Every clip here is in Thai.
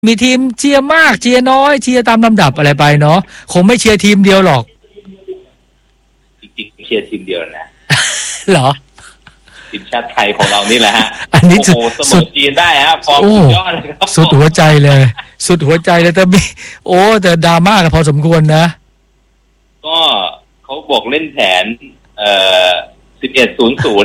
มีทีมเชียร์มากเชียร์น้อยเชียร์ตามลำดับอะไรไปเนาะคงไม่เชียร์ทีมเดียวหรอกจริงๆเชียร์ทีมเดียวนะเหรอทีมชาติไทยของเรานี่แหละฮะอันนี้สุดจีนได้ฮะฟอร์มสุดยอดเลยครับสุดหัวใจเลยสุดหัวใจเลยแต่มีแต่ดราม่ากันพอสมควรนะก็เขาบอกเล่นแผน11-0-0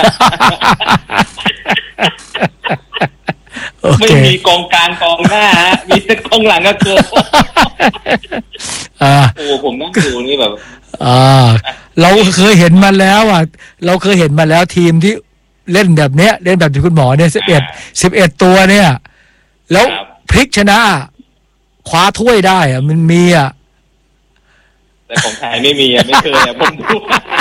ไม่มีกองกลางกองหน้าฮะมีแต่กองหลังก็เกินผมนั่งดูนี่แบบเราเคยเห็นมาแล้วเราเคยเห็นมาแล้วทีมที่เล่นแบบเนี้ยเล่นแบบที่คุณหมอเนี่ย11ตัวเนี่ยแล้วพลิกชนะคว้าถ้วยได้มันมีแต่ของไทยไม่มีไม่เคยผมดู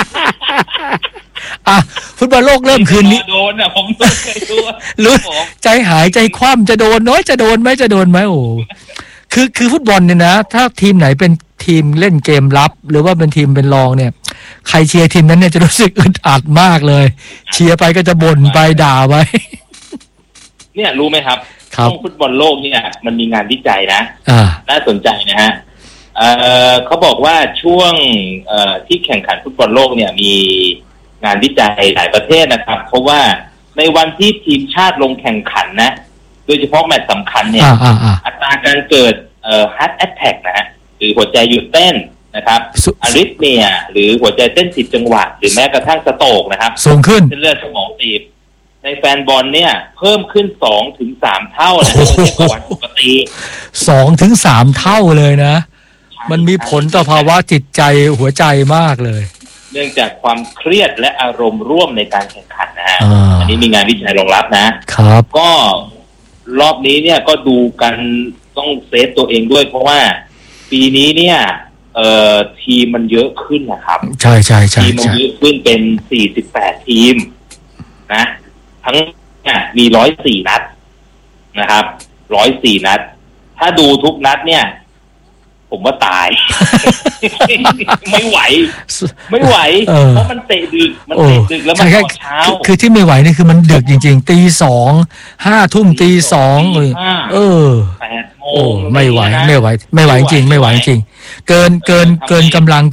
ฟุตบอลโลกเริ่มคืนนี้โดนผมเคยดูรู้ใจหายใจคว่ำจะโดนน้อยจะโดนไหมโอ้คือฟุตบอลเนี่ยนะถ้าทีมไหนเป็นทีมเล่นเกมรับหรือว่าเป็นทีมเป็นรองเนี่ยใครเชียร์ทีมนั้นเนี่ยจะรู้สึกอึดอัดมากเลยเชียร์ไปก็จะบ่นไปด่าไปเนี่ยรู้ไหมครับช่วงฟุตบอลโลกเนี่ยมันมีงานวิจัยนะน่าสนใจนะฮะเขาบอกว่าช่วงที่แข่งขันฟุตบอลโลกเนี่ยมีงานวิจัยหลายประเทศนะครับเพราะว่าในวันที่ทีมชาติลงแข่งขันนะโดยเฉพาะแมตช์สำคัญเนี่ยอัตราการเกิดheart attack นะฮะหรือหัวใจหยุดเต้นนะครับอาริทเมียหรือหัวใจเต้นผิดจังหวะหรือแม้กระทั่งสโตรกนะครับสูงขึ้นเส้นเลือดสมองตีบในแฟนบอลเนี่ยเพิ่มขึ้น 2-3 เท่านะจากวันปกติ 2-3 เท่าเลยนะมันมีผลต่อภาวะจิตใจหัวใจมากเลยเนื่องจากความเครียดและอารมณ์ร่วมในการแข่งขันนะฮะอันนี้มีงานวิจัยรองรับนะครับก็รอบนี้เนี่ยก็ดูกันต้องเซฟตัวเองด้วยเพราะว่าปีนี้เนี่ยทีมมันเยอะขึ้นนะครับใช่ทีมมันเยอะขึ้นเป็น48ทีมนะทั้งเนี่ยมี104นัดนะครับ104นัดถ้าดูทุกนัดเนี่ยผมว่าตาย ไม่ไหวเพราะมันเตะดึกแล้วมันตอนเช้าคือที่ไม่ไหวนี่คือมันดึกจริงๆ02:00 5 ทุ่ม02:00เลย 8 โมงไม่ไหวจริงไม่ไหวจริงเกินกำลัง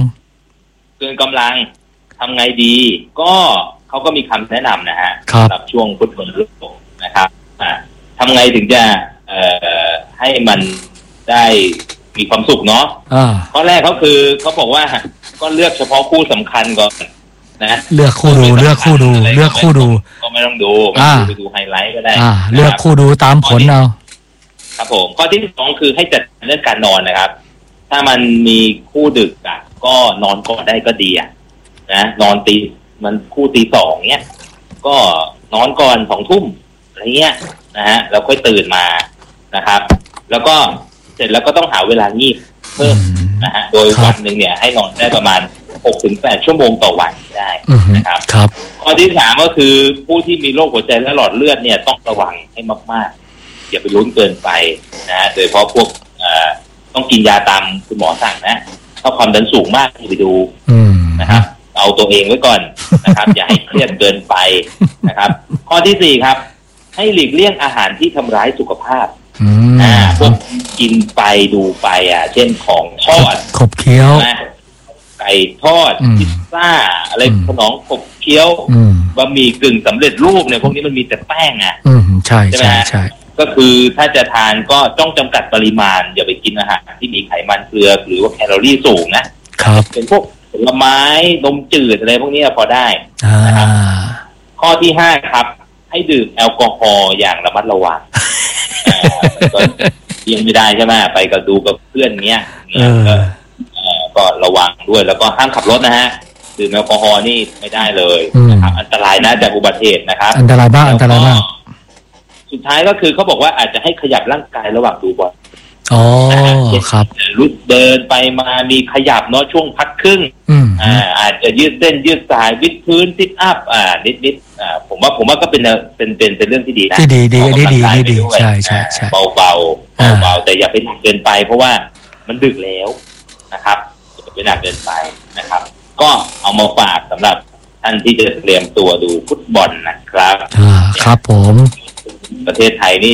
ทำไงดีก็เขาก็มีคำแนะนำนะฮะสำหรับช่วงฟุตบอลโลกนะครับทำไงถึงจะให้มันได้มีความสุขเนาะข้อแรกเขาบอกว่าก็เลือกเฉพาะคู่สำคัญก่อนนะเลือกคู่ดูก็ไม่ต้องดูไปดูไฮไลท์ก็ได้เลือกคู่ดูตามผลเอาครับผมข้อที่2คือให้จัดเรื่องการนอนนะครับถ้ามันมีคู่ดึกก็นอนก่อนได้ก็ดีนะนอนมันคู่ตี 2เนี้ยก็นอนก่อน 2 ทุ่มอะไรเงี้ยนะฮะแล้วค่อยตื่นมานะครับแล้วก็เสร็จแล้วก็ต้องหาเวลางีบเพิ่มนะฮะโดยวันหนึ่งเนี่ยให้นอนได้ประมาณ 6-8 ชั่วโมงต่อวันได้นะครับข้อที่3ก็คือผู้ที่มีโรคหัวใจและหลอดเลือดเนี่ยต้องระวังให้มากๆอย่าไปลุ้นเกินไปนะโดยเฉพาะพวกต้องกินยาตามคุณหมอสั่งนะถ้าความดันสูงมากอย่าไปดูนะครับเอาตัวเองไว้ก่อนนะครับ อย่าให้เครียดเกินไปนะครับข้อที่4ครับให้หลีกเลี่ยงอาหารที่ทำร้ายสุขภาพพวกกินไปดูไปเช่นของทอดขบเคี้ยวไก่ทอดพิซซ่าอะไรขนมขบเคี้ยวบะหมี่กึ่งสำเร็จรูปเนี่ยพวกนี้มันมีแต่แป้งใช่ไหมก็คือถ้าจะทานก็ต้องจำกัดปริมาณอย่าไปกินอาหารที่มีไขมันเกลือหรือว่าแคลอรี่สูงนะครับเป็นพวกผลไม้นมจืดอะไรพวกนี้พอได้นะครับข้อที่5ครับให้ดื่มแอลกอฮอล์อย่างระมัดระวังก็ยังไม่ได้ใช่ไหมไปก็ดูกับเพื่อนเงี้ยก็ระวังด้วยแล้วก็ห้ามขับรถนะฮะดื่มแอลกอฮอล์นี่ไม่ได้เลยนะครับอันตรายนะจากอุบัติเหตุนะครับอันตรายมากสุดท้ายก็คือเขาบอกว่าอาจจะให้ขยับร่างกายระหว่างดูบอลครับลุกเดินไปมามีขยับเนาะช่วงพักครึ่งอาจจะยืดเส้นยืดสายวิดพื้นซิทอัพนิดผมว่าก็เป็นเรื่องที่ดีนะที่ดีใช่เบาแต่อย่าไปหนักเกินไปเพราะว่ามันดึกแล้วนะครับอย่าไปหนักเกินไปนะครับก็เอามาฝากสำหรับท่านที่จะเตรียมตัวดูฟุตบอลนะครับครับผมประเทศไทยนี่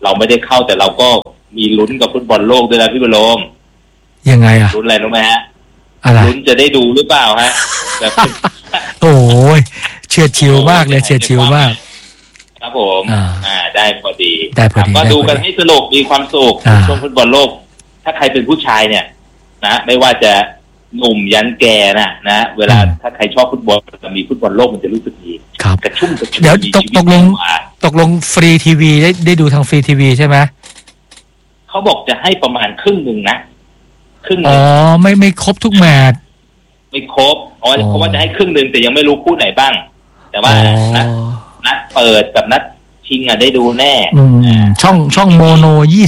เราไม่ได้เข้าแต่เราก็มีลุ้นกับฟุตบอลโลกด้วยนะพี่บรมยังไงอะลุ้นอะไรรู้ไหมฮะอะไรลุ้นจะได้ดูหรือเปล่าฮะโอ้ยเฉียดฉิวมากเลยเฉียดฉิวมากครับผมได้พอดีก็ดูกันให้สนุกมีความสุขช่วงฟุตบอลโลกถ้าใครเป็นผู้ชายเนี่ยนะไม่ว่าจะหนุ่มยันแก่นะเวลาถ้าใครชอบฟุตบอลมีฟุตบอลโลกมันจะรู้สึกดีกระชุ่มกระชวยเดี๋ยวตกลงฟรีทีวีได้ดูทางฟรีทีวีใช่ไหมเขาบอกจะให้ประมาณครึ่งหนึ่งนะครึ่งอ๋อไม่ครบทุกแมตช์ไม่ครบเพราะว่าจะให้ครึ่งหนึ่งแต่ยังไม่รู้คู่ไหนบ้างแต่ว่านัดเปิดกับนัดชิงได้ดูแน่ช่องโมโน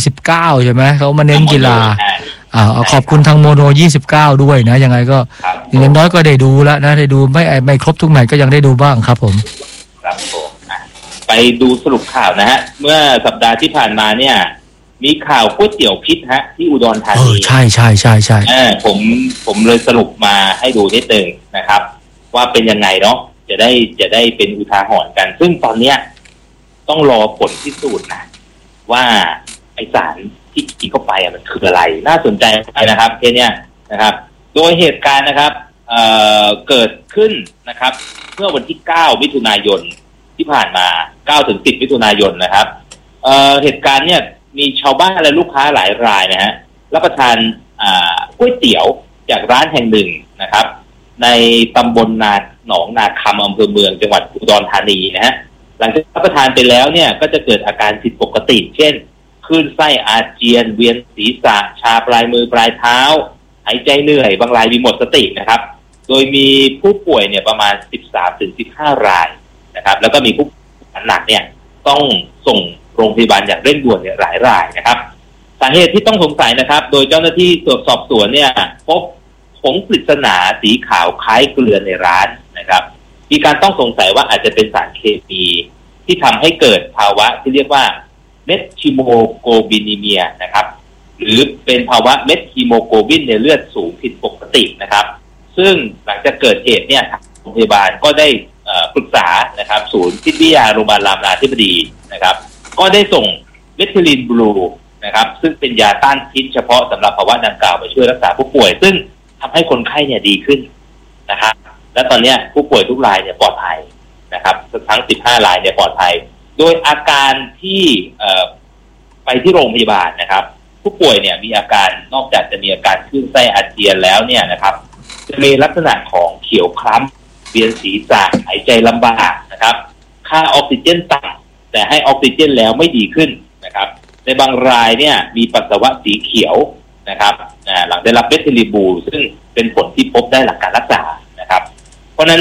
29ใช่ไหมเขามาเน้นกีฬาขอบคุณทางโมโน29ด้วยนะยังไงก็อย่างน้อยก็ได้ดูแล้วนะได้ดูไม่ครบทุกแมตช์ก็ยังได้ดูบ้างครับผมครับผมไปดูสรุปข่าวนะฮะเมื่อสัปดาห์ที่ผ่านมาเนี่ยมีข่าวก๋วยเตี๋ยวพิษฮะที่อุดรธานีใช่ผมเลยสรุปมาให้ดูนิดนึงนะครับว่าเป็นยังไงเนาะจะได้เป็นอุทาหรณ์กันซึ่งตอนเนี้ยต้องรอผลพิสูจน์นะว่าไอสารที่กินเข้าไปมันคืออะไรน่าสนใจนะครับเคสเนี้ยนะครับโดยเหตุการณ์นะครับเกิดขึ้นนะครับเมื่อวันที่9มิถุนายนที่ผ่านมา9 ถึง 10มิถุนายนนะครับเหตุการณ์เนี่ยมีชาวบ้านและลูกค้าหลายรายนะฮะรับประทานก๋วยเตี๋ยวจากร้านแห่งหนึ่งนะครับในตำบลหนองนาคำอำเภอเมืองจังหวัดอุดรธานีนะฮะหลังจากรับประทานไปแล้วเนี่ยก็จะเกิดอาการผิดปกติเช่นคลื่นไส้อาเจียนเวียนศีรษะชาปลายมือปลายเท้าหายใจเหนื่อยบางรายมีหมดสตินะครับโดยมีผู้ป่วยเนี่ยประมาณ 13-15 รายนะครับแล้วก็มีผู้หนักเนี่ยต้องส่งโรงพยาบาลอย่างเร่งด่วนเนี่ยหลายรายนะครับสาเหตุที่ต้องสงสัยนะครับโดยเจ้าหน้าที่ตรวจสอบสวนเนี่ยพบผงปริศนาสีขาวคล้ายเกลือในร้านนะครับมีการต้องสงสัยว่าอาจจะเป็นสารเคมีที่ทำให้เกิดภาวะที่เรียกว่าเม็ดฮีโมโกลบินีเมียนะครับหรือเป็นภาวะเม็ดฮีโมโกลบินในเลือดสูงผิดปกตินะครับซึ่งหลังจากเกิดเหตุเนี่ยโรงพยาบาลก็ได้ปรึกษานะครับศูนย์พิษวิทยาโรงพยาบาลรามาธิบดีนะครับก็ได้ส่งเมทิลินบลูนะครับซึ่งเป็นยาต้านพิษเฉพาะสำหรับภาวะดังกล่าวไปช่วยรักษาผู้ป่วยซึ่งทำให้คนไข้เนี่ยดีขึ้นนะครับและตอนนี้ผู้ป่วยทุกรายเนี่ยปลอดภัยนะครับทั้ง15รายเนี่ยปลอดภัยโดยอาการที่ไปที่โรงพยาบาลนะครับผู้ป่วยเนี่ยมีอาการนอกจากจะมีอาการคลื่นไส้อาเจียนแล้วเนี่ยนะครับจะมีลักษณะของเขียวคล้ำเวียนศีรษะหายใจลำบากนะครับค่าออกซิเจนต่ำแต่ให้ออกซิเจนแล้วไม่ดีขึ้นนะครับในบางรายเนี่ยมีปัสสาวะสีเขียวนะครับหลังได้รับเมทิลินบลูซึ่งเป็นผลที่พบได้หลังการรักษานะครับเพราะนั้น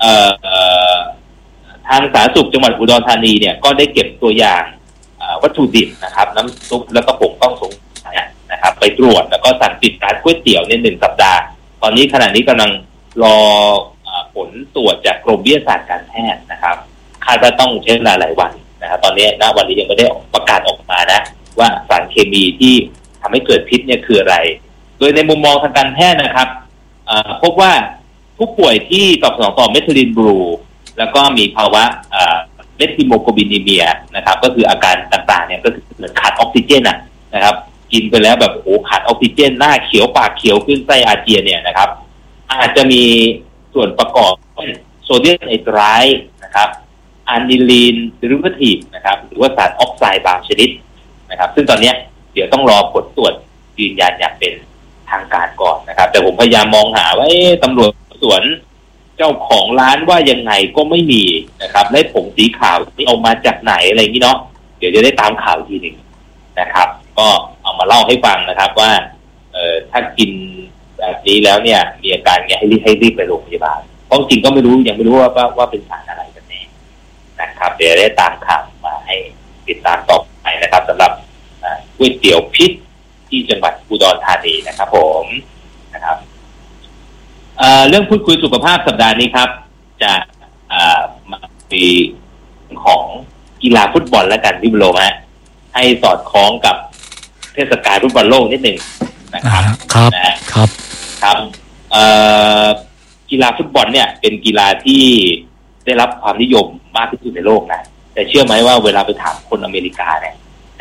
ทางสาธารณสุขจังหวัดอุดรธานีเนี่ยก็ได้เก็บตัวอย่างวัตถุดิบนะครับน้ำซุปแล้วก็ผงต้องสงสัยนะครับไปตรวจแล้วก็สั่งปิดร้านก๋วยเตี๋ยวใน1 สัปดาห์ตอนนี้ขณะนี้กำลังรอผลตรวจจากกรมวิทยาศาสตร์การแพทย์นะครับคาดว่าต้องใช้เวลาหลายวันนะครับตอนนี้ณวันนี้ยังไม่ได้ประกาศออกมานะว่าสารเคมีที่ทำให้เกิดพิษเนี่ยคืออะไรโดยในมุมมองทางการแพทย์นะครับพบว่าผู้ป่วยที่ตอบสนองต่อเมทิลินบลูแล้วก็มีภาวะเมทิโมโกลบินีเมียนะครับก็คืออาการต่างๆเนี่ยก็คือเหมือนขาดออกซิเจนนะครับกินไปแล้วแบบโอ้ขาดออกซิเจนหน้าเขียวปากเขียวขึ้นไส้อาเจียนเนี่ยนะครับอาจจะมีส่วนประกอบเช่นโซเดียมไนไตรท์นะครับอะนิลีนเดริเวทีฟนะครับหรือว่าสารออกไซด์บางชนิดนะครับซึ่งตอนนี้เดี๋ยวต้องรอผลตรวจยืนยันอย่างเป็นทางการก่อนนะครับแต่ผมพยายามมองหาว่าตำรวจสวนเจ้าของร้านว่ายังไงก็ไม่มีนะครับและผงสีขาวที่เอามาจากไหนอะไรอย่างนี้เนาะเดี๋ยวจะได้ตามข่าวทีหนึ่งนะครับก็เอามาเล่าให้ฟังนะครับว่าถ้ากินแบบนี้แล้วเนี่ยมีอาการเงี้ยให้รีบไปโรงพยาบาลเพราะจริงก็ไม่รู้ยังไม่รู้ว่าเป็นสารอะไรกันแน่นะครับเดี๋ยวได้ตามข่าวมาให้ติดตามต่อไปนะครับสำหรับก๋วยเตี๋ยวพิษที่จังหวัดอุดรธานีนะครับผมนะครับเรื่องพูดคุยสุขภาพสัปดาห์นี้ครับจะมาปีของกีฬาฟุตบอลแล้วกันพี่บุโรฮะให้สอดคล้องกับเทศกาลฟุตบอลโลกนิดหนึ่งนะครับครับกีฬาฟุตบอลเนี่ยเป็นกีฬาที่ได้รับความนิยมมากที่สุดในโลกนะแต่เชื่อไหมว่าเวลาไปถามคนอเมริกาเนี่ยนะครับ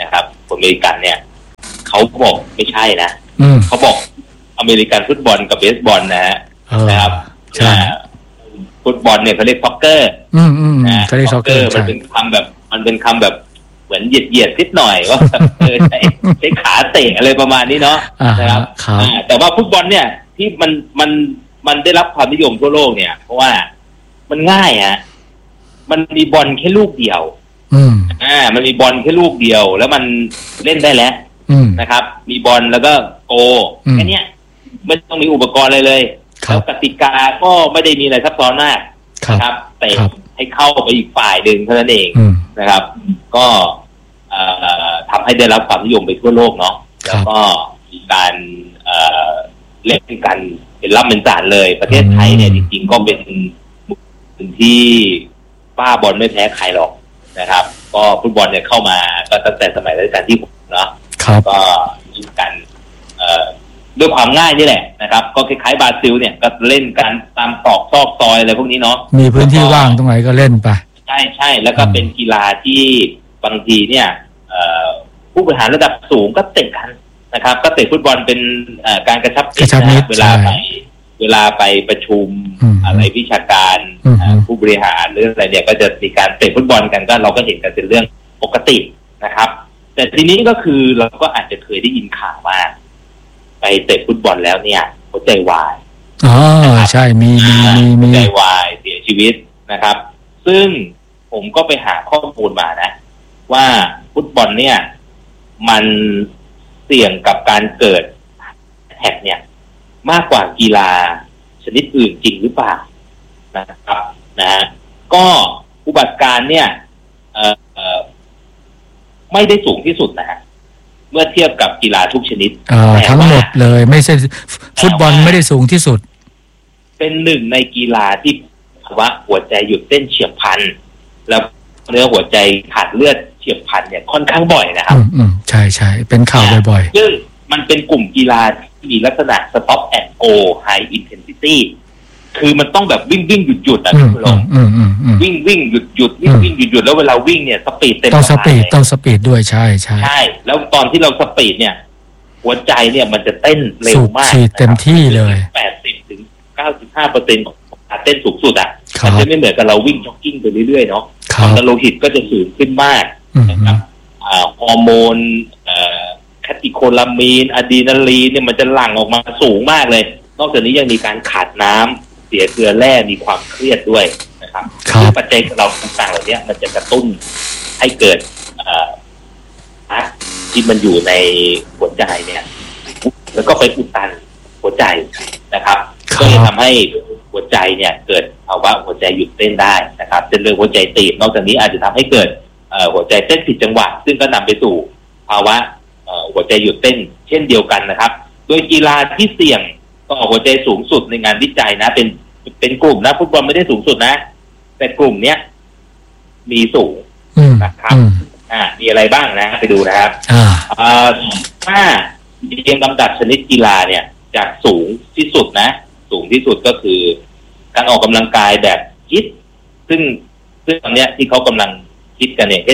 อเมริกันเนี่ยเขาบอกไม่ใช่นะเขาบอกอเมริกันฟุตบอลกับเบสบอลนะครับใช่ฟุตบอลเนี่ยเขาเรียกซ็อกเกอร์เขาเรียกซ็อกเกอร์มันเป็นคำแบบเหมือนเหยียดนิดหน่อยว่าใช้ขาเตะอะไรประมาณนี้เนาะนะครับแต่ว่าฟุตบอลเนี่ยที่มันได้รับความนิยมทั่วโลกเนี่ยเพราะว่ามันง่ายมันมีบอลแค่ลูกเดียวมันมีบอลแค่ลูกเดียวแล้วมันเล่นได้แล้วนะครับมีบอลแล้วก็โกแค่นี้ไม่ต้องมีอุปกรณ์อะไรเลยแล้วกติกาก็ไม่ได้มีอะไรซับซ้อนมากนะครับเตะให้เข้าไปอีกฝ่ายหนึ่งเท่านั้นเองนะครับก็ทำให้ได้รับความนิยมไปทั่วโลกเนาะแล้วก็มีการเล่นกันเป็นล่ำเป็นสารเลยประเทศไทยเนี่ยจริงๆก็เป็นที่ป้าบอลไม่แพ้ใครหรอกนะครับก็ฟุตบอลเนี่ยเข้ามาก็ตั้งแต่สมัยรัชกาลที่6เนาะก็มีกันด้วยความง่ายนี่แหละนะครับก็คล้ายๆบราซิลเนี่ยก็เล่นกันตามตอกซอกซอยอะไรพวกนี้เนาะมีพื้นที่ว่างตรงไหนก็เล่นไปใช่แล้วก็เป็นกีฬาที่บางทีเนี่ยผู้บริหารระดับสูงก็เตะกันนะครับก็เตะฟุตบอลเป็นการกระชับมิตรเวลาไปประชุมอะไรวิชาการผู้บริหารหรืออะไรเนี่ยก็จะมีการเตะฟุตบอลกันก็เราก็เห็นกันเป็นเรื่องปกตินะครับแต่ทีนี้ก็คือเราก็อาจจะเคยได้ยินข่าวว่าไปเตะฟุตบอลแล้วเนี่ยหัวใจวายใช่มีหัวใจวายเสียชีวิตนะครับซึ่งผมก็ไปหาข้อมูลมานะว่าฟุตบอลเนี่ยมันเสี่ยงกับการเกิดแท็กเนี่ยมากกว่ากีฬาชนิดอื่นจริงหรือเปล่านะครับก็อุบัติการเนี่ยไม่ได้สูงที่สุดนะฮะเมื่อเทียบกับกีฬาทุกชนิดทั้งหมดเลยไม่ใช่ฟุตบอลไม่ได้สูงที่สุดเป็นหนึ่งในกีฬาที่ภาวะหัวใจหยุดเต้นเฉียบพลันแล้วเนื้อหัวใจขาดเลือดเฉียบพลันเนี่ยค่อนข้างบ่อยนะครับใช่เป็นข่าวบ่อยๆซึ่งมันเป็นกลุ่มกีฬาที่มีลักษณะ stop and go high intensity คือมันต้องแบบวิ่งหยุดคุณผู้ชมวิ่งหยุดวิ่งหยุดแล้วเวลาวิ่งเนี่ยสปีดเต็มต้องสปีดด้วยใช่แล้วตอนที่เราสปีดเนี่ยหัวใจเนี่ยมันจะเต้นเร็วมากเต็มที่เลย 80 ถึง 95% ของการเต้นสูงสุดมันจะไม่เหมือนกับเราวิ่งจ็อกกิ้งไปเรื่อยๆเนาะความดันโลหิตก็จะสูงขึ้นมากนะครับฮอร์โมนคาติโคลามีนอะดรีนาลีนเนี่ยมันจะหลั่งออกมาสูงมากเลยนอกจากนี้ยังมีการขาดน้ำเสียเกลือแร่มีความเครียดด้วยนะครับซึ่งปัจจัยเราต่างๆเหล่านี้มันจะกระตุ้นให้เกิดที่มันอยู่ในหัวใจเนี่ยแล้วก็ไปอุดตันหัวใจนะครับก็จะทำให้หัวใจเนี่ยเกิดภาวะหัวใจหยุดเต้นได้นะครับเส้นเลือดหัวใจตีบนอกจากนี้อาจจะทำให้เกิดหัวใจเต้นผิดจังหวะซึ่งก็นำไปสู่ภาวะหัวใจหยุดเต้นเช่นเดียวกันนะครับโดยกีฬาที่เสี่ยงต่อหัวใจสูงสุดในงานวิจัยนะเป็นกลุ่มนะฟุตบอลไม่ได้สูงสุดนะแต่กลุ่มเนี้ยมีสูงนะครับมีอะไรบ้างนะไปดูนะครับถ้าเรียงลำดับชนิดกีฬาเนี่ยจากสูงที่สุดนะสูงที่สุดก็คือการออกกำลังกายแบบฮิตซึ่งตอนเนี้ยที่เขากำลังคิดกันเนี่ย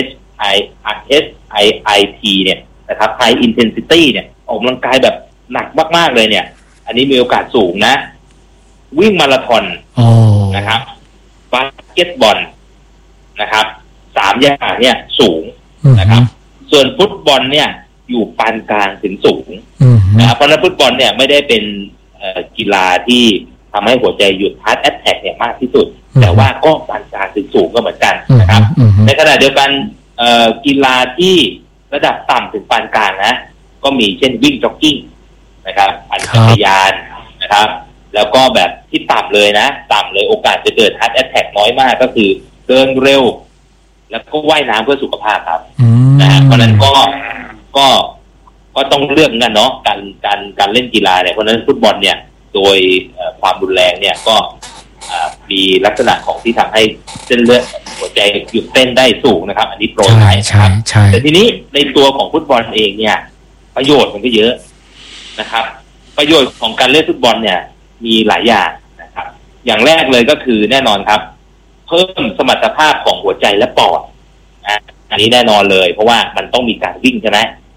HIIT เนี่ยนะครับ High Intensity เนี่ยออกกำลังกายแบบหนักมากๆเลยเนี่ยอันนี้มีโอกาสสูงนะวิ่งมาราธอนนะครับบาสเกตบอลนะครับ3อย่างเนี่ยสูงนะครับส่วนฟุตบอลเนี่ยอยู่ปานกลางถึงสูงนะครับเพราะฉะนั้นฟุตบอลเนี่ยไม่ได้เป็นกีฬาที่ทำให้หัวใจหยุด heart attack เนี่ยมากที่สุดแต่ว่าก็ปานกลางถึงสูงก็เหมือนกันนะครับในขณะเดียวกันกีฬาที่ระดับต่ำถึงปานกลางนะก็มีเช่นวิ่งจ็อกกิ้งนะครับปั่นจักรยานนะครับแล้วก็แบบที่ต่ำเลยนะต่ำเลยโอกาสจะเกิด heart attack น้อยมากก็คือเดินเร็วแล้วก็ว่ายน้ำเพื่อสุขภาพครับนะเพราะนั้นก็ต้องเลือกกันเนาะการเล่นกีฬาเนี่ยเพราะนั้นฟุตบอลเนี่ยโดยความรุนแรงเนี่ยก็มีลักษณะของที่ทำให้เส้นเลือดหัวใจหยุดเต้นได้สูงนะครับอันนี้โปรไทป์ครับแต่ทีนี้ในตัวของฟุตบอลเองเนี่ยประโยชน์มันก็เยอะนะครับประโยชน์ของการเล่นฟุตบอลเนี่ยมีหลายอย่างนะครับอย่างแรกเลยก็คือแน่นอนครับเพิ่มสมรรถภาพของหัวใจและปอดอันนี้แน่นอนเลยเพราะว่ามันต้องมีการวิ่งใช่ไหม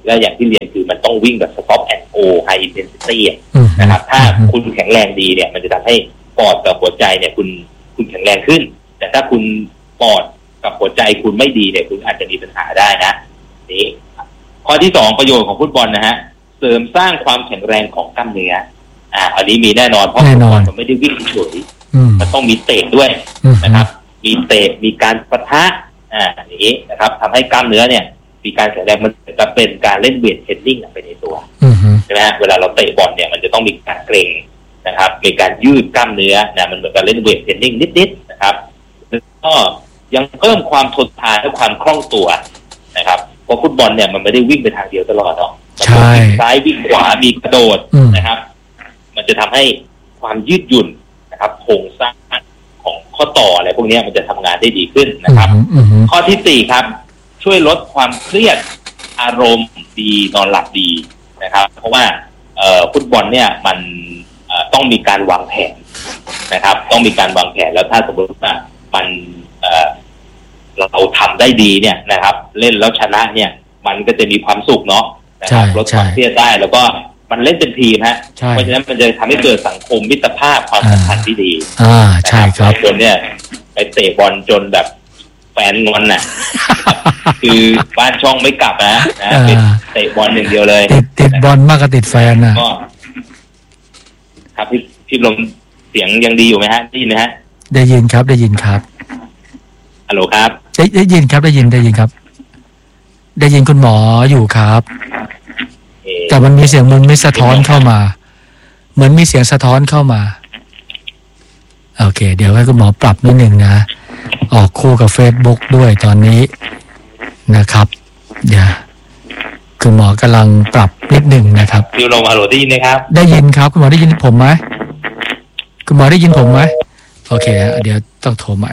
และอย่างที่เรียนคือมันต้องวิ่งแบบ stop and go high intensity นะครับถ้าคุณแข็งแรงดีเนี่ยมันจะทำให้ปอดกับหัวใจเนี่ยคุณแข็งแรงขึ้นแต่ถ้าคุณปอดกับหัวใจคุณไม่ดีเนี่ยคุณอาจจะมีปัญหาได้นะนี่ข้อที่2ประโยชน์ของฟุตบอลนะฮะเสริมสร้างความแข็งแรงของกล้ามเนื้ออันนี้มีแน่นอนเพราะฟุตบอลมันไม่ได้วิ่งเฉยมันต้องมีเตะด้วยนะครับมีเตะมีการปะทะอย่างนี้นะครับทำให้กล้ามเนื้อเนี่ยมีการแข็งแรงมันจะเป็นการเล่นเวทเทรนนิ่งไปในตัวใช่ไหมฮะเวลาเราเตะบอลเนี่ยมันจะต้องมีการเกร็งนะครับมีการยืดกล้ามเนื้อนะมันเหมือนกับเล่นเวทเทรนนิ่งนิดๆนะครับแล้วก็ยังเพิ่มความทนทานและความคล่องตัวนะครับเพราะฟุตบอลเนี่ยมันไม่ได้วิ่งไปทางเดียวตลอดหรอกมันต้องวิ่งซ้ายวิ่งขวามีกระโดดนะครับมันจะทำให้ความยืดหยุ่นนะครับโครงสร้างของข้อต่ออะไรพวกนี้มันจะทำงานได้ดีขึ้นนะครับข้อที่4ครับช่วยลดความเครียดอารมณ์ดีนอนหลับดีนะครับเพราะว่าฟุตบอลเนี่ยมันต้องมีการวางแผนนะครับต้องมีการวางแผนแล้วถ้าสมมติว่ามันเราทำได้ดีเนี่ยนะครับเล่นแล้วชนะเนี่ยมันก็จะมีความสุขเนาะนะครับลดความเครียดได้แล้วก็มันเล่นเป็นทีมฮะเพราะฉะนั้นมันจะทำให้เกิดสังคมมิตรภาพความสัมพันธ์ที่ดีใช่ครับคนเนี่ยไปเตะบอลจนแบบแฟนงอนน่ะคือบ้านช่องไม่กลับนะเป็นเตะบอลอย่างเดียวเลยติดบอลมากกว่าติดแฟนนะครับพี่ลมเสียงยังดีอยู่ไหมฮะได้ยินไหมฮะได้ยินครับได้ยินครับฮัลโหลครับได้ยินครับได้ยินครับได้ยินคุณหมออยู่ครับแต่มันมีเสียงมันไม่สะท้อนเข้ามาเหมือนมีเสียงสะท้อนเข้ามาโอเคเดี๋ยวให้คุณหมอปรับนิดนึงนะออกคู่กับ Facebook ด้วยตอนนี้นะครับเดี๋ยวคุณหมอกำลังปรับนิดนึงนะครับพี่ลมฮัลโหลได้ยินไหมครับได้ยินครับคุณหมอได้ยินผมไหมคุณหมอได้ยินผมไหมโอเคเดี๋ยวต้องโทรใหม่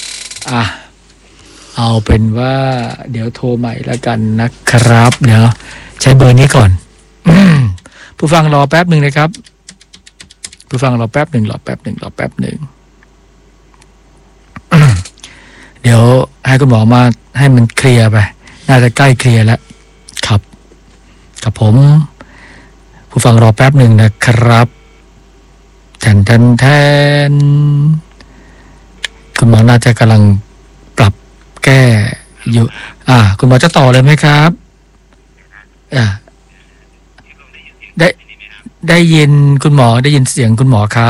เอาเป็นว่าเดี๋ยวโทรใหม่แล้วกันนะครับเดี๋ยวใช้เบอร์นี้ก่อนผู้ฟังรอแป๊บหนึ่งนะครับผู้ฟังรอแป๊บหนึ่งเดี๋ยวให้คุณหมอมาให้มันเคลียร์ไปน่าจะใกล้เคลียร์แล้วครับกับผมผู้ฟังรอแป๊บหนึ่งนะครับแทนคุณหมอน่าจะกำลังปรับแก้อยู่คุณหมอจะต่อเลยไหมครับได้ยินคุณหมอได้ยินเสียงคุณหมอครับ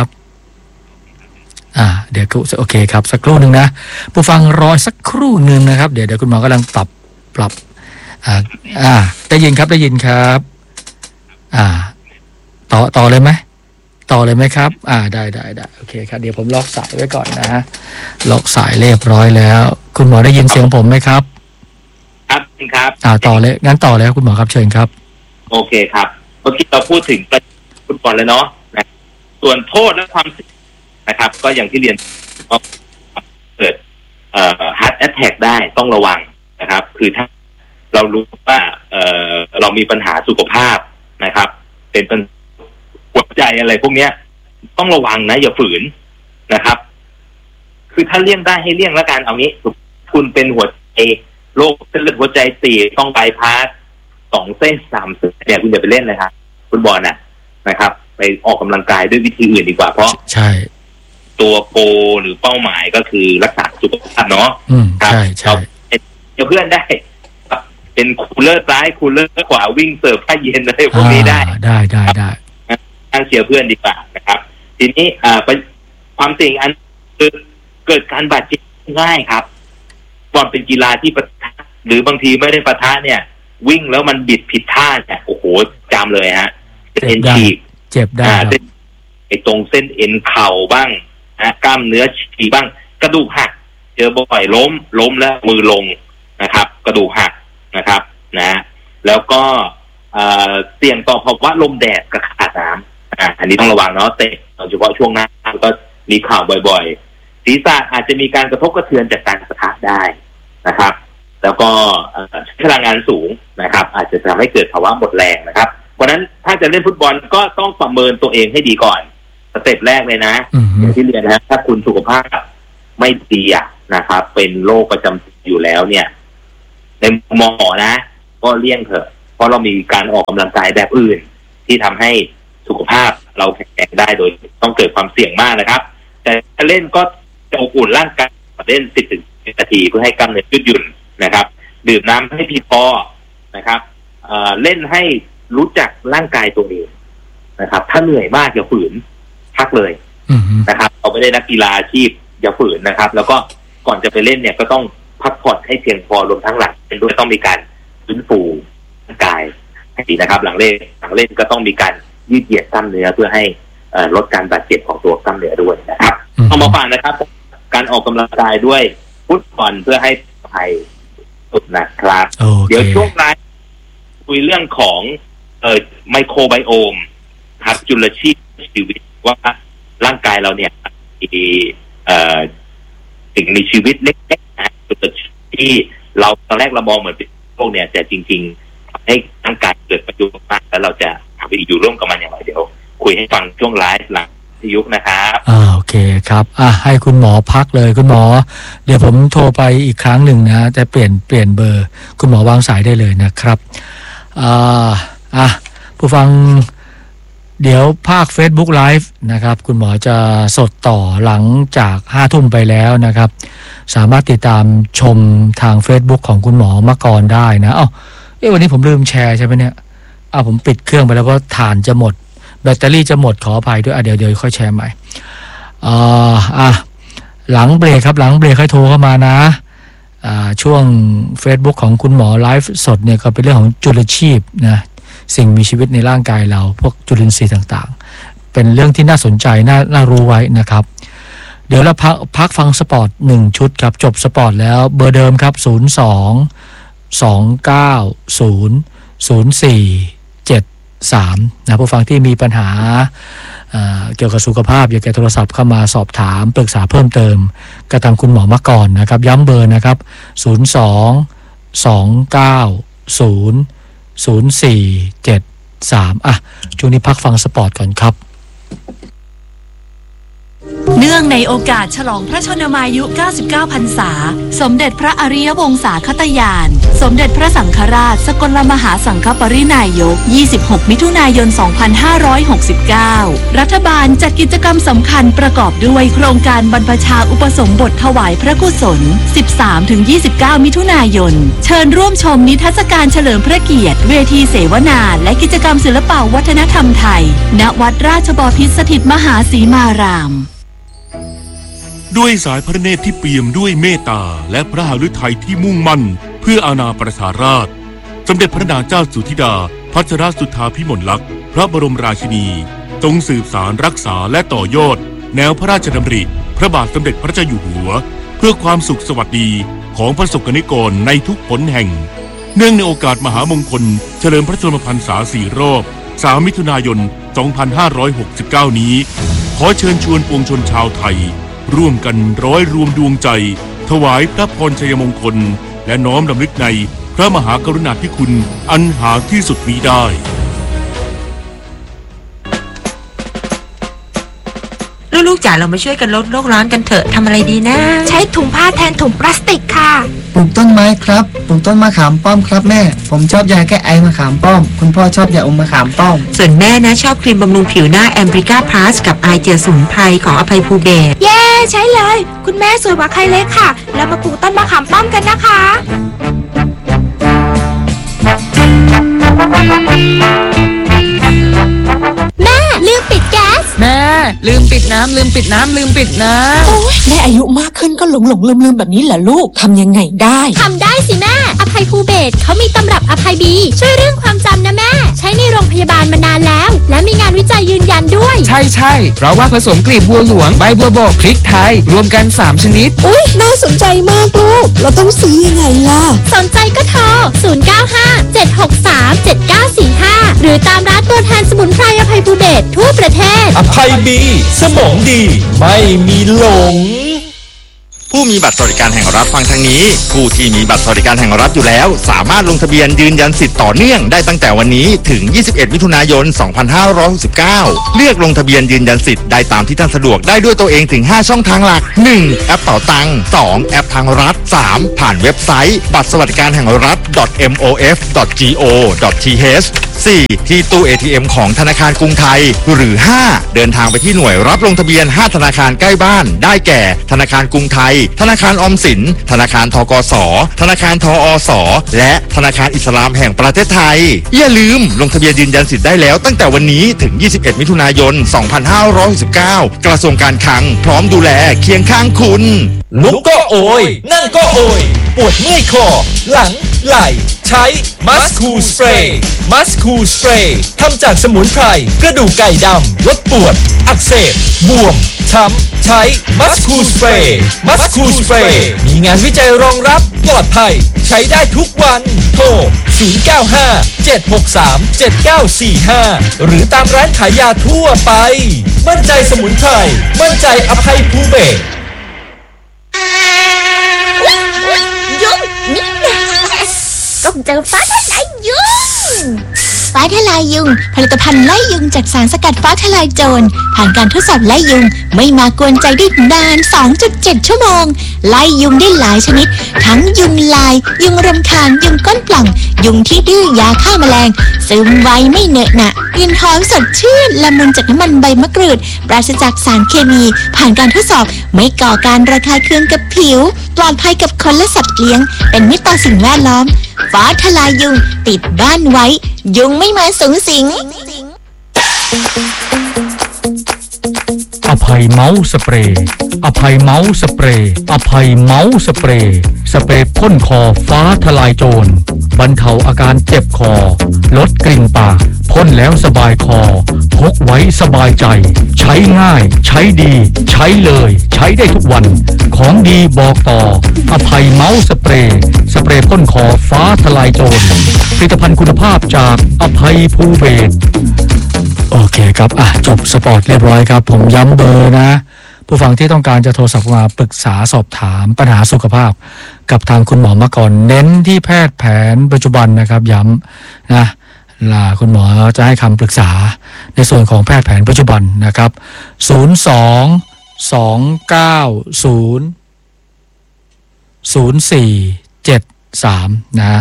เดี๋ยวโอเคครับสักครู่หนึ่งนะผู้ฟังรอสักครู่หนึ่งนะครับเดี๋ยวคุณหมอกำลังปรับได้ยินครับได้ยินครับต่อเลยไหมครับได้โอเคครับเดี๋ยวผมล็อกสายไว้ก่อนนะล็อกสายเรียบร้อยแล้วคุณหมอได้ยินเสียงผมไหมครับครับต่อเลยงั้นต่อเลยคุณหมอครับเชิญครับโอเคครับเมื่อกี้เราพูดถึงฟุตบอลแล้วเนาะส่วนโทษและความนะครับก็อย่างที่เรียนก็เกิดheart attack ได้ต้องระวังนะครับคือถ้าเรารู้ว่าเรามีปัญหาสุขภาพนะครับเป็นหัวใจอะไรพวกเนี้ยต้องระวังนะอย่าฝืนนะครับคือถ้าเลี่ยงได้ให้เลี่ยงแล้วกันเอางี้คุณเป็นหัวใจโรคเส้นเลือดหัวใจตีบต้องบายพาส2 เส้น 3 เส้นเนี่ยคุณอย่าไปเล่นเลยครับฟุตบอลนะครับไปออกกำลังกายด้วยวิธีอื่นดีกว่าเพราะใช่ตัวโกหรือเป้าหมายก็คือรักษาสุขภาพเนาะครับใช่จะเพื่อนได้เป็นคูลเลอร์ซ้ายคูลเลอร์ขวาวิ่งเสิร์ฟผ้าเย็นอะไรพวกนี้ได้การเสียเพื่อนดีกว่านะครับทีนี้ความเสี่ยงอันคือเกิดการบาดเจ็บง่ายครับบอลเป็นกีฬาที่ปะทะหรือบางทีไม่ได้ปะทะเนี่ยวิ่งแล้วมันบิดผิดท่าเนี่ยโอ้โหจามเลยฮะเอ็นฉีกเจ็บได้ไอ้ตรงเส้นเอ็นเข่าบ้างกล้ามเนื้อฉีกบ้างกระดูกหักเจอบ่อยล้มแล้วมือลงนะครับกระดูกหักนะครับนะแล้วก็เสี่ยงต่อภาวะลมแดดกับขาดน้ำอันนี้ต้องระวังเนาะเตะโดยเฉพาะช่วงหน้าก็มีข่าวบ่อยๆศีรษะอาจจะมีการกระทบกระเทือนจากการปะทะได้นะครับแล้วก็พลังงานสูงนะครับอาจจะทำให้เกิดภาวะหมดแรงนะครับเพราะนั้นถ้าจะเล่นฟุตบอลก็ต้องประเมินตัวเองให้ดีก่อนสเต็ปแรกเลยนะอย่างที่เรียนนะถ้าคุณสุขภาพไม่ดีนะครับเป็นโรคประจำอยู่แล้วเนี่ยในหมอนะก็เลี่ยงเถอะเพราะเรามีการออกกำลังกายแบบอื่นที่ทำให้สุขภาพเราแข็งแรงได้โดยต้องเกิดความเสี่ยงมากนะครับแต่ถ้าเล่นก็จะอบอุ่นร่างกายเล่น 10-20 นาทีเพื่อให้กล้ามเนื้อยืดหยุ่นนะครับดื่มน้ำให้เพียงพอนะครับเล่นให้รู้จักร่างกายตัวเองนะครับถ้าเหนื่อยมากอย่าฝืนพักเลยนะครับเราไม่ได้นักกีฬาอาชีพอย่าฝืนนะครับแล้วก็ก่อนจะไปเล่นเนี่ยก็ต้องพักผ่อนให้เพียงพอรวมทั้งหลังเป็นด้วยต้องมีการฟื้นฟูร่างกายให้ดีนะครับหลังเล่นก็ต้องมีการยืดเหยียดกล้ามเนื้อเพื่อให้ลดการบาดเจ็บของตัวกล้ามเนื้อด้วยนะครับเอามาฝากนะครับการออกกำลังกายด้วยฟุตบอลเพื่อให้ปลอดภัยสุดนะครับ เดี๋ยวช่วงท้ายคุยเรื่องของไมโครไบโอมครับจุลชีพชีวิตว่าร่างกายเราเนี่ยมีสิ่งมีชีวิตเล็กๆนะจุลชีพที่เราตอนแรกเรามองเหมือนเป็นพวกเนี่ยแต่จริงๆทำให้ร่างกายเกิดประโยชน์มากแล้วเราจะทำไปอยู่ร่วมกับมันอย่างไรเดี๋ยวคุยให้ฟังช่วงไลฟ์หลังที่ยุคนะครับโอเคครับให้คุณหมอพักเลยคุณหมอเดี๋ยวผมโทรไปอีกครั้งหนึ่งนะจะเปลี่ยนเบอร์คุณหมอวางสายได้เลยนะครับผู้ฟังเดี๋ยวภาค Facebook Live นะครับคุณหมอจะสดต่อหลังจาก 5 ทุ่มไปแล้วนะครับสามารถติดตามชมทาง Facebook ของคุณหมอมกรได้นะวันนี้ผมลืมแชร์ใช่ไหมเนี่ยผมปิดเครื่องไปแล้วเพราะถ่านจะหมดแบตเตอรี่จะหมดขออภัยด้วยเดี๋ยวค่อยแชร์ใหม่หลังเบรกครับหลังเบรกค่อยโทรเข้ามานะช่วง Facebook ของคุณหมอไลฟ์สดเนี่ยก็เป็นเรื่องของจุลชีพนะสิ่งมีชีวิตในร่างกายเราพวกจุลินทรีย์ต่างๆเป็นเรื่องที่น่าสนใจน่ารู้ไว้นะครับเดี๋ยวเราพักฟังสปอร์ต1ชุดครับจบสปอร์ตแล้วเบอร์เดิมครับ02-290-0473นะผู้ฟังที่มีปัญหาเกี่ยวกับสุขภาพอยากจะโทรศัพท์เข้ามาสอบถามปรึกษาเพิ่มเติมกระทำคุณหมอมาก่อนนะครับย้ำเบอร์นะครับ02-290-0473ช่วงนี้พักฟังสปอร์ตก่อนครับเนื่องในโอกาสฉลองพระชนมายุ 99 พรรษาสมเด็จพระอริยวงศาคตญาณสมเด็จพระสังฆราชสกลมหาสังฆปรินายก 26 มิถุนายน 2569 รัฐบาลจัดกิจกรรมสำคัญประกอบด้วยโครงการบรรพชาอุปสมบทถวายพระกุศล 13-29 มิถุนายนเชิญร่วมชมนิทรรศการเฉลิมพระเกียรติเวทีเสวนาและกิจกรรมศิลปวัฒนธรรมไทยณวัดราชบพิตรสถิตมหาสีมารามด้วยสายพระเนตรที่เปี่ยมด้วยเมตตาและพระหฤทัยที่มุ่งมั่นเพื่ออาณาประชาราษฎร์สมเด็จพระนางเจ้าสุธิดาพัชรสุทธาภิมลลักษณ์พระบรมราชินีทรงสืบสานรักษาและต่อยอดแนวพระราชดำริพระบาทสมเด็จพระเจ้าอยู่หัวเพื่อความสุขสวัสดีของประสบกนิกรในทุกหนแห่งเนื่องในโอกาสมหามงคลเฉลิมพระชนมพรรษา4 รอบ 3 มิถุนายน 2569 นี้ขอเชิญชวนปวงชนชาวไทยร่วมกันร้อยรวมดวงใจถวายพระพรชัยมงคลและน้อมรำลึกในพระมหากรุณาธิคุณอันหาที่สุดมิได้ลูกๆจ๋าเรามาช่วยกันลดโลกร้อนกันเถอะทำอะไรดีนะใช้ถุงผ้าแทนถุงพลาสติกค่ะปลูกต้นไม้ครับปลูกต้นมะขามป้อมครับแม่ผมชอบยาแก้ไอมะขามป้อมคุณพ่อชอบยาอมมะขามป้อมส่วนแม่นะชอบครีมบำรุงผิวหน้าแอมบริก้าพลัสกับไอเจลสมุนไพรของอภัยภูเบศรเย้ใช่เลยคุณแม่สวยกว่าใครเลยค่ะแล้วมาปลูกต้นมะขามป้อมกันนะคะแม่ลืมปิดแก๊สแม่ลืมปิดน้ำโอ้ยแม่อายุมากขึ้นก็หลงลืมแบบนี้เหรอลูกทำยังไงได้ทำได้สิแม่อภัยภูเบศรเขามีตำรับอภัยบีช่วยเรื่องความจำนะแม่ใช้ในโรงพยาบาลมานานแล้วและมีงานวิจัยยืนยันด้วยใช่เพราะว่าผสมกลีบบัวหลวงใบบัวบกพริกไทยรวมกัน3ชนิดอุ๊ยน่าสนใจมากลูกเราต้องซื้อยังไงล่ะสนใจก็โทร0957637945หรือตามร้านตัวแทนสมุนไพรอภัยภูเบศรทั่วประเทศอภัยบีสมองดีไม่มีหลงผู้มีบัตรสวัสดิการแห่งรัฐฟังทางนี้ผู้ที่มีบัตรสวัสดิการแห่งรัฐอยู่แล้วสามารถลงทะเบียนยืนยันสิทธิ์ต่อเนื่องได้ตั้งแต่วันนี้ถึง 21 มิถุนายน 2569 เลือกลงทะเบียนยืนยันสิทธิ์ได้ตามที่ท่านสะดวกได้ด้วยตัวเองถึง 5 ช่องทางหลัก 1. แอปเป๋าตังค์ 2. แอปทางรัฐ 3. ผ่านเว็บไซต์บัตรสวัสดิการแห่งรัฐ mof.go.th 4. ที่ตู้ ATM ของธนาคารกรุงไทยหรือ 5. เดินทางไปที่หน่วยรับลงทะเบียน 5 ธนาคารใกล้บ้านได้แก่ธนาคารกรุงไทยธนาคารออมสินธนาคารธกสธนาคารทอสและธนาคารอิสลามแห่งประเทศไทยอย่าลืมลงทะเบียนยืนยันสิทธิ์ได้แล้วตั้งแต่วันนี้ถึง 21 มิถุนายน 2569 กระทรวงการคลังพร้อมดูแลเคียงข้างคุณลุกก็โอยนั่งก็โอยปวดเมื่อยคอหลังไหล่ใช้มัสคูสเปรย์มัสคูสเปรย์ทำจากสมุนไพรกระดูกไก่ดำลดปวดอักเสบบวมช้ำใช้มัสคูสเปรย์มัสคูสเปรย์มีงานวิจัยรองรับปลอดภัยใช้ได้ทุกวันโทร 095-763-7945 หรือตามร้านขายยาทั่วไปมั่นใจสมุนไพรมั่นใจอภัยภูเบศรยุงนี่แหละต้องเจอฟ้าทลายยุงฟ้าทลายยุงผลิตภัณฑ์ไล่ยุงจากสารสกัดฟ้าทลายโจรผ่านการทดสอบไล่ยุงไม่มากวนใจได้นาน 2.7 ชั่วโมงไล่ยุงได้หลายชนิดทั้งยุงลายยุงรำคาญยุงก้นปล่องยุงที่ดื้อยาฆ่าแมลงซึมไวไม่เหนอะหนะกลิ่นหอมสดชื่นละมุนจากน้ำมันใบมะกรูดปราศจากสารเคมีผ่านการทดสอบไม่ก่อการระคายเคืองกับผิวปลอดภัยกับคนและสัตว์เลี้ยงเป็นมิตรต่อสิ่งแวดล้อมฟ้าทลายยุงติดบ้านไว้ยุงไม่มาสูงสิงอภัยเมาส์สเปรย์อภัยเมาส์สเปรย์อภัยเมาส์สเปรย์สเปรย์พ่นคอฟ้าทลายโจรบรรเทาอาการเจ็บคอลดกลิ่นปากพ่นแล้วสบายคอพกไว้สบายใจใช้ง่ายใช้ดีใช้เลยใช้ได้ทุกวันของดีบอกต่ออภัยเมาส์สเปรย์สเปรย์พ่นคอฟ้าทลายโจรผลิตภัณฑ์คุณภาพจากอภัยภูเบศรโอเคครับจบสปอร์ตเรียบร้อยครับผมย้ำเบอร์นะผู้ฟังที่ต้องการจะโทรศัพท์มาปรึกษาสอบถามปัญหาสุขภาพกับทางคุณหมอมาก่อนเน้นที่แพทย์แผนปัจจุบันนะครับย้ำนะคุณหมอจะให้คำปรึกษาในส่วนของแพทย์แผนปัจจุบันนะครับ02-290-0473นะ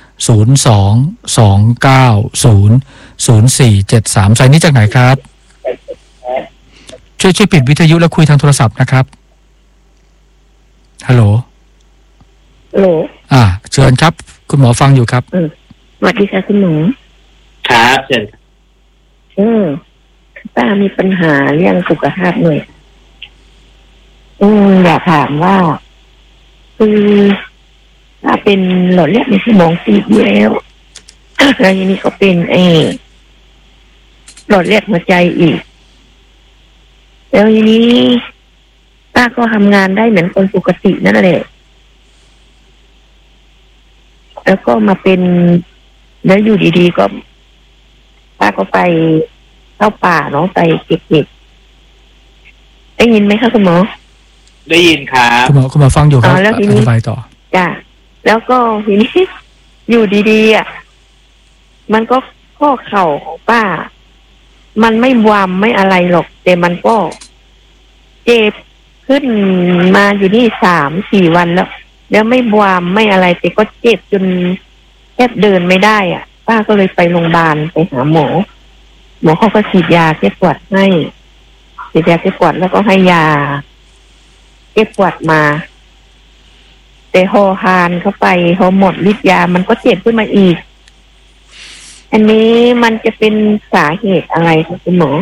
02-290-0473สายนี้จากไหนครับช่วยปิดวิทยุแล้วคุยทางโทรศัพท์นะครับฮัลโหลเชิญครับคุณหมอฟังอยู่ครับสวัสดีค่ะคุณหมอครับเชิญป้ามีปัญหาเรื่องสุขภาพหน่อยอยากถามว่าคือถ้าเป็นหลอดเลือดในสมองตีบแล้วแล้วทีนี้ก็เป็นหลอดเลือดหัวใจอีกแล้วทีนี้ป้าก็ทำงานได้เหมือนคนปกตินั่นแหละแล้วก็มาเป็นแล้วอยู่ดีๆก็ป้าก็ไปเข้าป่าเนาะไปเก็บเห็ดได้ยินไหมคะคุณหมอได้ยินครับคุณหมอฟังอยู่ครับแล้วทีนี้ไปต่อจ้ะแล้วก็ทีนี้อยู่ดีๆมันก็ข้อเข่าของป้ามันไม่บวมไม่อะไรหรอกแต่มันก็เจ็บขึ้นมาอยู่นี่ 3-4 วันแล้วไม่บวมไม่อะไรแต่ก็เจ็บจนแทบเดินไม่ได้ป้าก็เลยไปโรงพยาบาลไปหาหมอเขาก็ฉีดยาแก้ปวดให้ฉีดยาแก้ปวดแล้วก็ให้ยาแก้ปวดมาแต่พอทานเข้าไปพอหมดฤทธิ์ยามันก็เจ็บขึ้นมาอีกอันนี้มันจะเป็นสาเหตุอะไรคะคุณหมอ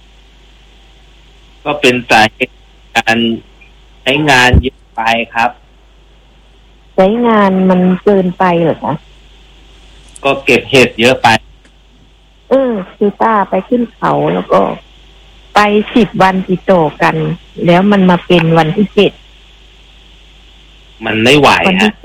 ก็เป็นสาเหตุการใช้งานเยอะไปครับใช้งานมันเกินไปเหรอคะก็เก็บเห็ดเยอะไปคือป้าไปขึ้นเขาแล้วก็ไป10 วันติดต่อกันแล้วมันมาเป็นวันที่7 มันไม่ไหวฮะ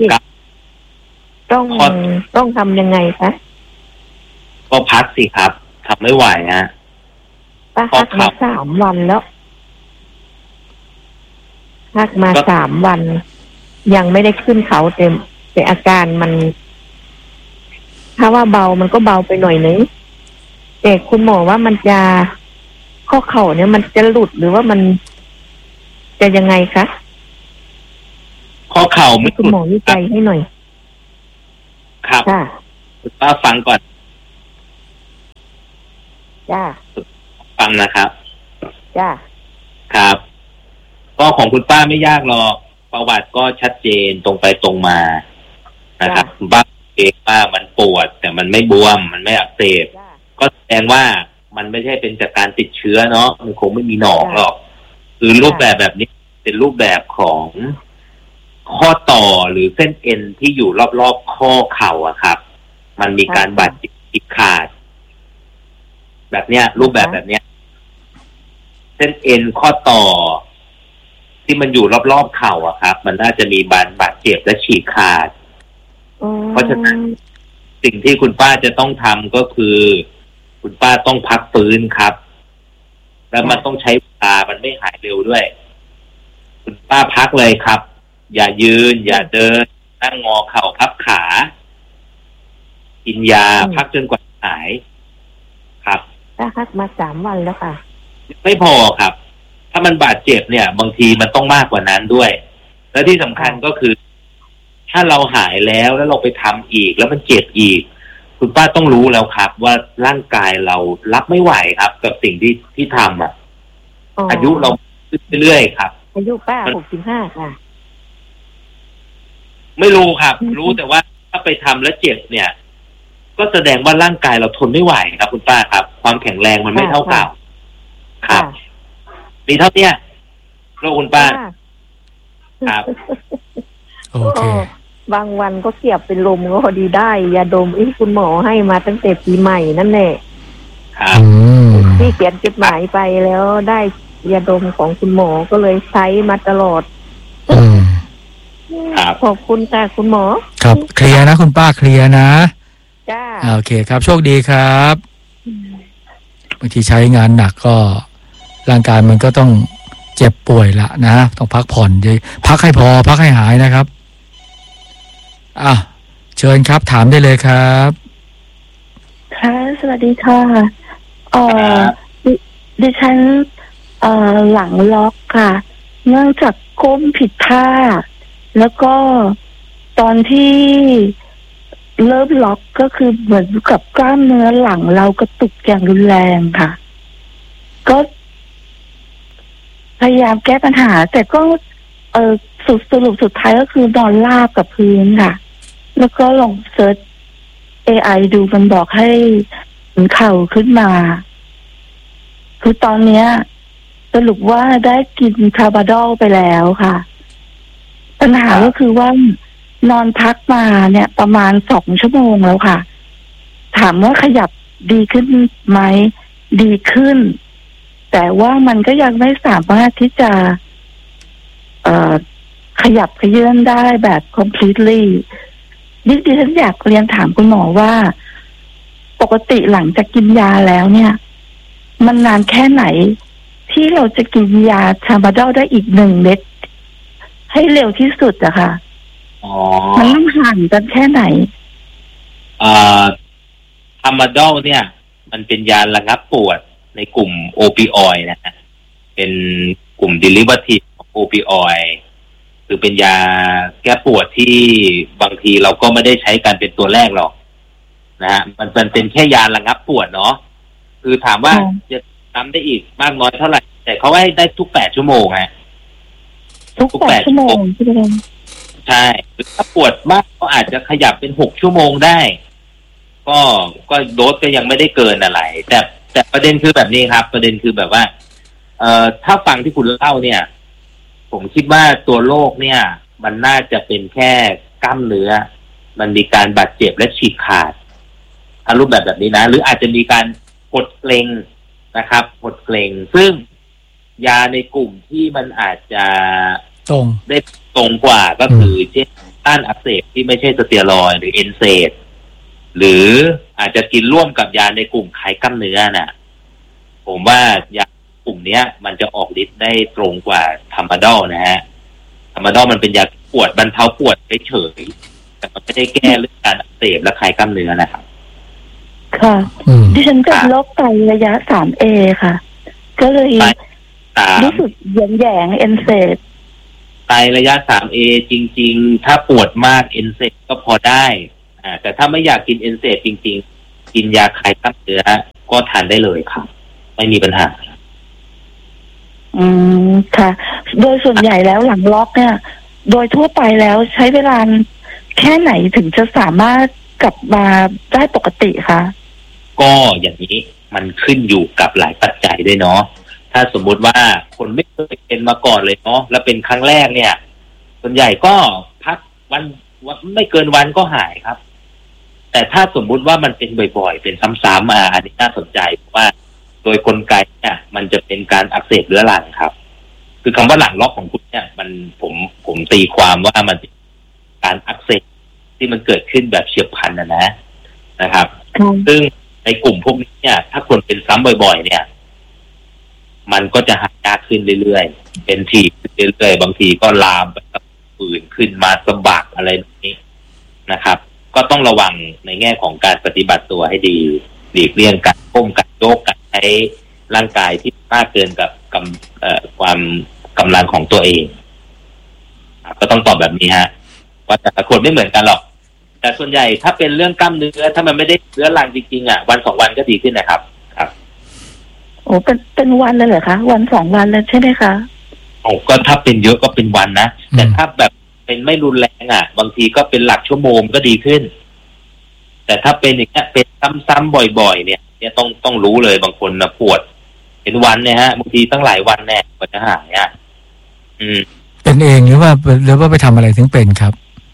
ต้องทำยังไงคะก็พักสิครับทำไม่ไหวฮะป้าพักมา3 วันแล้วพักมา3 วัน ยังไม่ได้ขึ้นเขาแต่อาการมัน ถ้าว่าเบามันก็เบาไปหน่อยนึงแต่คุณหมอว่ามันจะข้อเข่าเนี่ยมันจะหลุดหรือว่ามันจะยังไงคะข้อเข่าไม่หลุดคุณหมอวิจัยให้หน่อยครับค่ะคุณป้าฟังก่อนจ้าฟังนะครับจ้าครับก็ของคุณป้าไม่ยากหรอกประวัติก็ชัดเจนตรงไปตรงมานะครับคุณป้าเองว่ามันปวดแต่มันไม่บวมมันไม่อักเสบก็แสดงว่ามันไม่ใช่เป็นจากการติดเชื้อเนาะมันคงไม่มีหนองหรอกคือรูปแบบนี้เป็นรูปแบบของข้อต่อหรือเส้นเอ็นที่อยู่รอบๆข้อเข่าอะครับมันมีการบาดเจ็บฉีกขาดแบบเนี้ยรูปแบบเนี้ยเส้นเอ็นข้อต่อที่มันอยู่รอบๆเข่าอะครับมันน่าจะมีบาดเจ็บและฉีกขาดเพราะฉะนั้นสิ่งที่คุณป้าจะต้องทำก็คือคุณป้าต้องพักฟื้นครับแล้วมันต้องใช้เวลามันไม่หายเร็วด้วยคุณป้าพักเลยครับอย่ายืนอย่าเดินนั่งงอเข่าพับขากินยาพักจนกว่าหายครับพักมา3 วันแล้วค่ะไม่พอครับถ้ามันบาดเจ็บเนี่ยบางทีมันต้องมากกว่านั้นด้วยและที่สำคัญก็คือถ้าเราหายแล้วเราไปทำอีกแล้วมันเจ็บอีกคุณป้าต้องรู้แล้วครับว่าร่างกายเรารับไม่ไหวครับกับสิ่งที่ทำอายุเราขึ้นเรื่อยๆครับอายุป้า65ค่ะไม่รู้ครับรู้แต่ว่าถ้าไปทำแล้วเจ็บเนี่ยก็แสดงว่าร่างกายเราทนไม่ไหวครับคุณป้าครับความแข็งแรงมันไม่เท่าเก่าครับมีเท่านี้โรคคุณป้าครับโอเคบางวันก็เสียบเป็นลมก็พอดีได้ยาดมคุณหมอให้มาตั้งแต่ปีใหม่นั่นแหละครับที่เขียนจดหมายไปแล้วได้ยาดมของคุณหมอก็เลยใช้มาตลอดขอบคุณค่ะคุณหมอครับเคลียร์นะคุณป้าเคลียร์นะจ้าโอเคครับโชคดีครับบางทีใช้งานหนักก็ร่างกายมันก็ต้องเจ็บป่วยละนะต้องพักผ่อนพักให้พอพักให้หายนะครับเชิญครับถามได้เลยครับค่ะสวัสดีค่ะดิฉันหลังล็อกค่ะเนื่องจากก้มผิดท่าแล้วก็ตอนที่เริ่มล็อกก็คือเหมือนกับกล้ามเนื้อหลังเรากระตุกอย่างรุนแรงค่ะก็พยายามแก้ปัญหาแต่ก็สรุปสุดท้ายก็คือนอนราบกับพื้นค่ะแล้วก็ลองเซิร์ช AI ดูมันบอกให้เข่าขึ้นมาคือตอนเนี้ยสรุปว่าได้กินทราบาดอลไปแล้วค่ะปัญหาก็คือว่านอนพักมาเนี่ยประมาณ2 ชั่วโมงแล้วค่ะถามว่าขยับดีขึ้นไหมดีขึ้นแต่ว่ามันก็ยังไม่สามารถที่จะขยับเขยื้อนได้แบบ completely ดิฉันอยากเรียนถามคุณหมอว่าปกติหลังจากกินยาแล้วเนี่ยมันนานแค่ไหนที่เราจะกินยาทรามาดอลได้อีก1 เม็ดให้เร็วที่สุดอะค่ะมันต้องห่างกันแค่ไหนทรามาดอลเนี่ยมันเป็นยาระงับปวดในกลุ่มโอปิออยด์นะฮะเป็นกลุ่ม derivative ของโอปิออยด์คือเป็นยาแก้ปวดที่บางทีเราก็ไม่ได้ใช้กันเป็นตัวแรกหรอกนะฮะมันเป็นแค่ยาระงับปวดเนาะคือถามว่าจะทำได้อีกมากน้อยเท่าไหร่แต่เขาให้ได้ทุก8 ชั่วโมงฮะทุก8 ชั่วโมงใช่ถ้าปวดมากก็อาจจะขยับเป็น6 ชั่วโมงได้ก็โดสก็ยังไม่ได้เกินอะไรแต่ประเด็นคือแบบนี้ครับประเด็นคือแบบว่าถ้าฟังที่คุณเล่าเนี่ยผมคิดว่าตัวโรคเนี่ยมันน่าจะเป็นแค่กล้ามเนื้อมันมีการบาดเจ็บและฉีกขาดรูปแบบนี้นะหรืออาจจะมีการกดเกร็งนะครับกดเกร็งซึ่งยาในกลุ่มที่มันอาจจะได้ตรงกว่าก็คือเช่นต้านอักเสบที่ไม่ใช่สเตียรอยด์หรือเอนเซดหรืออาจจะกินร่วมกับยาในกลุ่มคลายกล้ามเนื้อน่ะผมว่ายากลุ่มเนี้ยมันจะออกฤทธิ์ได้ตรงกว่าทรามาดอลนะฮะทามาดอลมันเป็นยาปวดบรรเทาปวดเฉยๆแต่มันไม่ได้แก้เรื่องการอักเสบและคลายกล้ามเนื้อนะครับค่ะดิฉันเป็นโรคไตระยะ 3A ค่ะ ก็เลยรู้สึกแยงเอ็นเซดไตระยะ 3A จริงๆถ้าปวดมากเอ็นเซดก็พอได้แต่ถ้าไม่อยากกินเอ็นเซดจริงๆกินยาคลายกล้ามเนื้อก็ทานได้เลยครับไม่มีปัญหาค่ะโดยส่วนใหญ่แล้วหลังล็อกเนี่ยโดยทั่วไปแล้วใช้เวลาแค่ไหนถึงจะสามารถกลับมาได้ปกติคะก็อย่างนี้มันขึ้นอยู่กับหลายปัจจัยด้วยเนาะถ้าสมมุติว่าคนไม่เคยเป็นมาก่อนเลยเนาะแล้วเป็นครั้งแรกเนี่ยส่วนใหญ่ก็พักวันไม่เกินวันก็หายครับแต่ถ้าสมมุติว่ามันเป็นบ่อยๆเป็นซ้ำๆอันนี้น่าสนใจว่าโดยกลไกเนี่ยมันจะเป็นการอักเสบเรื้อรังครับคือคำว่าหลังล็อกของคุณเนี่ยมันผมตีความว่ามันเป็นการอักเสบที่มันเกิดขึ้นแบบเฉียบพลันนะครับซึ่งในกลุ่มพวกนี้เนี่ยถ้าคนเป็นซ้ำบ่อยๆเนี่ยมันก็จะหายยากขึ้นเรื่อยๆเป็นทีเรื่อยๆบางทีก็ลามไปกับผื่นขึ้นมาสะบักอะไรแบบนี้นะครับก็ต้องระวังในแง่ของการปฏิบัติตัวให้ดีหลีกเลี่ยงการก้มการโยกการใช้ร่างกายที่มากเกินกับความกำลังของตัวเองก็ต้องตอบแบบนี้ฮะว่าแต่ละคนไม่เหมือนกันหรอกแต่ส่วนใหญ่ถ้าเป็นเรื่องกล้ามเนื้อถ้ามันไม่ได้เรื้อรังจริงๆวัน2 วันก็ดีขึ้นนะครับครับโอ้เป็นวันเลยเหรอคะวัน2 วันเลยใช่ไหมคะโอ้ก็ถ้าเป็นเยอะก็เป็นวันนะแต่ถ้าแบบเป็นไม่รุนแรงบางทีก็เป็นหลักชั่วโมงก็ดีขึ้นแต่ถ้าเป็นอย่างเงี้ยเป็นซ้ำๆบ่อยๆเนี่ยต้องรู้เลยบางคนนะปวดเป็นวันเนี่ยฮะบางทีตั้งหลายวันแน่กว่าจะหายเป็นเองหรือว่าไปทำอะไรถึงเป็นครับ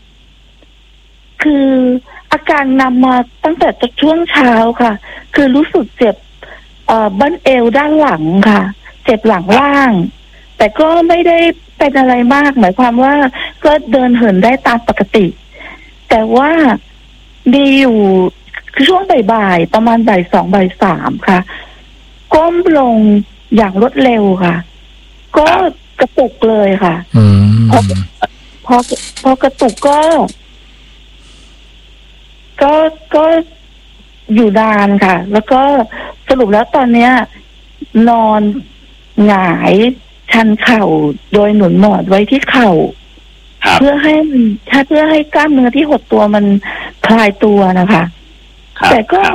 คืออาการนำมาตั้งแต่ช่วงเช้าค่ะคือรู้สึกเจ็บบั้นเอวด้านหลังค่ะเจ็บหลังล่างแต่ก็ไม่ได้เป็นอะไรมากหมายความว่าก็เดินเหินได้ตามปกติแต่ว่าดีอยู่คือช่วงบ่ายๆประมาณบ่าย 2 บ่าย 3ค่ะก้มลงอย่างรวดเร็วค่ะก็กระตุกเลยค่ะพอกระตุกก็อยู่นานค่ะแล้วก็สรุปแล้วตอนเนี้ยนอนหงายชันเข่าโดยหนุนหมอนไว้ที่เข่าเพื่อให้กล้ามเนื้อที่หดตัวมันคลายตัวนะคะแต่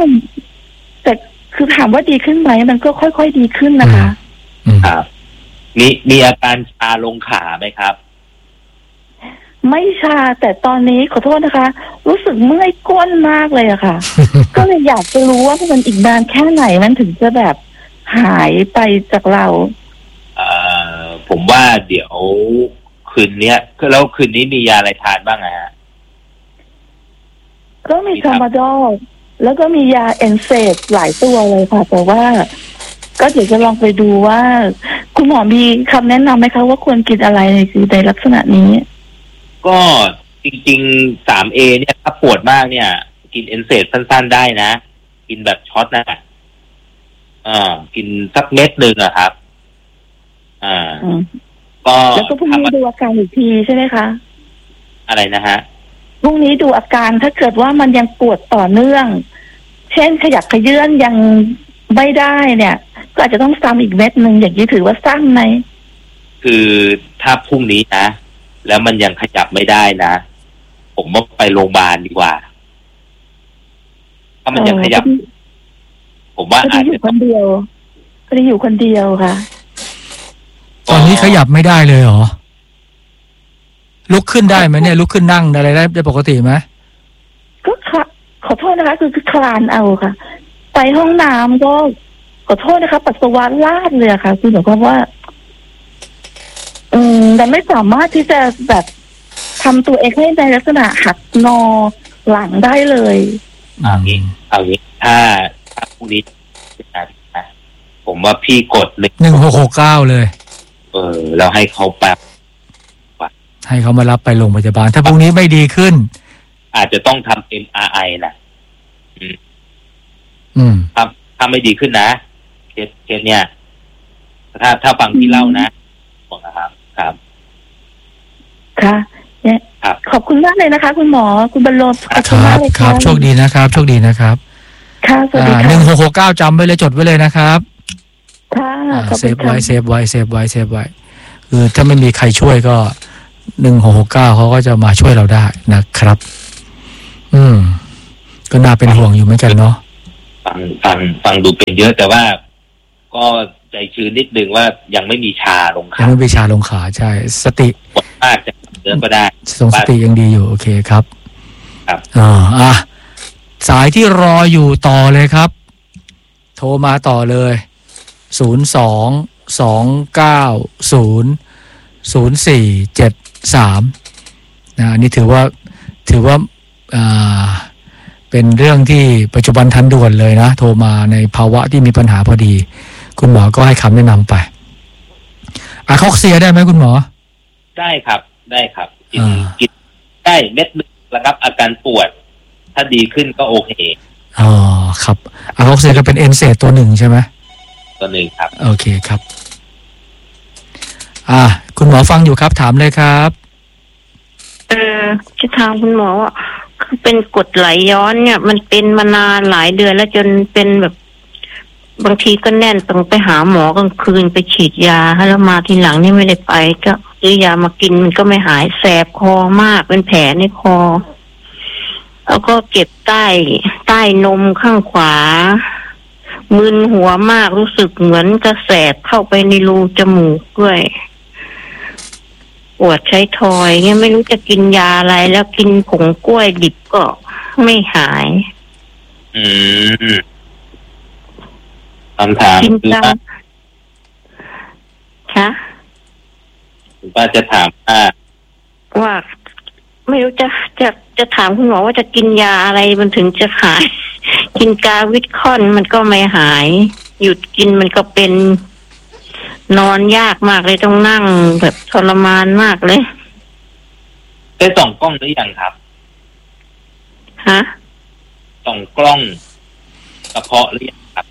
คือถามว่าดีขึ้นไหมมันก็ค่อยๆดีขึ้นนะคะครับมีอาการชาลงขาไหมครับไม่ชาแต่ตอนนี้ขอโทษนะคะรู้สึกเมื่อยก้นมากเลยอะค่ะ ก็เลยอยากจะรู้ว่ามันอีกนานแค่ไหนมันถึงจะแบบหายไปจากเราผมว่าเดี๋ยวคืนนี้แล้วคืนนี้มียาอะไรทานบ้างฮะก็มีทามาดอลแล้วก็มียาเอนเซดหลายตัวเลยค่ะแต่ว่าก็เดี๋ยวจะลองไปดูว่าคุณหมอมีคำแนะนำไหมคะว่าควรกินอะไรในลักษณะนี้ก็จริงๆ 3A เนี่ยถ้าปวดมากเนี่ยกินเอนเซดสั้นๆได้นะกินแบบช็อตนะกินสักเม็ดนึงอะครับก็แล้วก็พรุ่งนี้ดูอาการอีกทีใช่ไหมคะอะไรนะฮะพรุ่งนี้ดูอาการถ้าเกิดว่ามันยังปวดต่อเนื่องเช่นขยับขยื่นยังไม่ได้เนี่ยก็อาจจะต้องซ้ำอีกเม็ดนึงอย่างนี้ถือว่าสั้นไหมคือถ้าพรุ่งนี้นะแล้วมันยังขยับไม่ได้นะผมว่าไปโรงพยาบาลดีกว่าถ้ามันยังขยับผมว่าอาจจะอยู่คนเดียวก็ได้อยู่คนเดียวค่ะตอนนี้ขยับไม่ได้เลยเหรอลุกขึ้นได้ไหมเนี่ยลุกขึ้นนั่งอะไรได้ปกติไหมก็ขอโทษนะคะคือคลานเอาค่ะไปห้องน้ำก็ขอโทษนะคะปัสสาวะลาดเลยค่ะคือหมายความว่าแต่ไม่สามารถที่จะแบบทำตัวเองให้ในลักษณะหักงอหลังได้เลยเอางี้ถ้าพรุ่งนี้นะผมว่าพี่กด 1669เลยแล้วให้เขาแป๊บให้เขามารับไปโรงพยาบาลถ้าพรุ่งนี้ไม่ดีขึ้นอาจจะต้องทำ MRI นะถ้าไม่ดีขึ้นนะเคสเนี่ยถ้าฟังพี่เล่านะบอกนะครับครับค่ะเนี่ยขอบคุณมากเลยนะคะ คุณหมอคุณบรรลบขอบคุณมากเลยครัค่ะบโชคดีนะครับโชคดีนะครับค่ะสวัสดีค่ะ 1669จำไว้เลยจดไว้เลยนะครับค่ะขอบเซคุณฟไว้ค่ะเซฟไว้เซฟไว้เซฟไว้คือถ้าไม่มีใครช่วยก็1669เขาก็จะมาช่วยเราได้นะครับ ก็น่าเป็นห่วงอยู่เหมือนกันเนาะฟังดูเป็นเยอะแต่ว่าก็ใจชื้นนิดนึงว่ายังไม่มีชาลงขายังไม่มีชาลงขาใช่สติมากจะเดินก็ได้ทรงสติยังดีอยู่โอเคครับสายที่รออยู่ต่อเลยครับโทรมาต่อเลย02-290-0473อันนี้ถือว่าเป็นเรื่องที่ปัจจุบันทันด่วนเลยนะโทรมาในภาวะที่มีปัญหาพอดีคุณหมอก็ให้คำแนะนำไปอะคอกเซียได้ไหมคุณหมอได้ครับกินได้เม็ดนึงแล้วครับอาการปวดถ้าดีขึ้นก็โอเคครับอะคอกเซียก็เป็นเอนเซดตัวหนึ่งใช่ไหมตัวหนึ่งครับโอเคครับคุณหมอฟังอยู่ครับถามเลยครับจะถามคุณหมอว่าคือเป็นกรดไหลย้อนเนี่ยมันเป็นมานานหลายเดือนแล้วจนเป็นแบบบางทีก็แน่นต้องไปหาหมอกลางคืนไปฉีดยาแล้วมาทีหลังนี่ไม่ได้ไปก็ซื้อยามากินมันก็ไม่หายแสบคอมากเป็นแผลในคอแล้วก็เจ็บใต้นมข้างขวามึนหัวมากรู้สึกเหมือนกระแสบเข้าไปในรูจมูกด้วยปวดใช้ทอยเงี้ยไม่รู้จะกินยาอะไรแล้วกินผงกล้วยดิบก็ไม่หายคำถามคือค่ะคุณป้าจะถามว่าไม่รู้จะถามคุณหมอว่าจะกินยาอะไรมันถึงจะหายกินกาวิตคอนมันก็ไม่หายหยุดกินมันก็เป็นนอนยากมากเลยต้องนั่งแบบทรมานมากเลยได้ส่องกล้องหรือยังครับส่องกล้องกระเพาะหรือยังครับ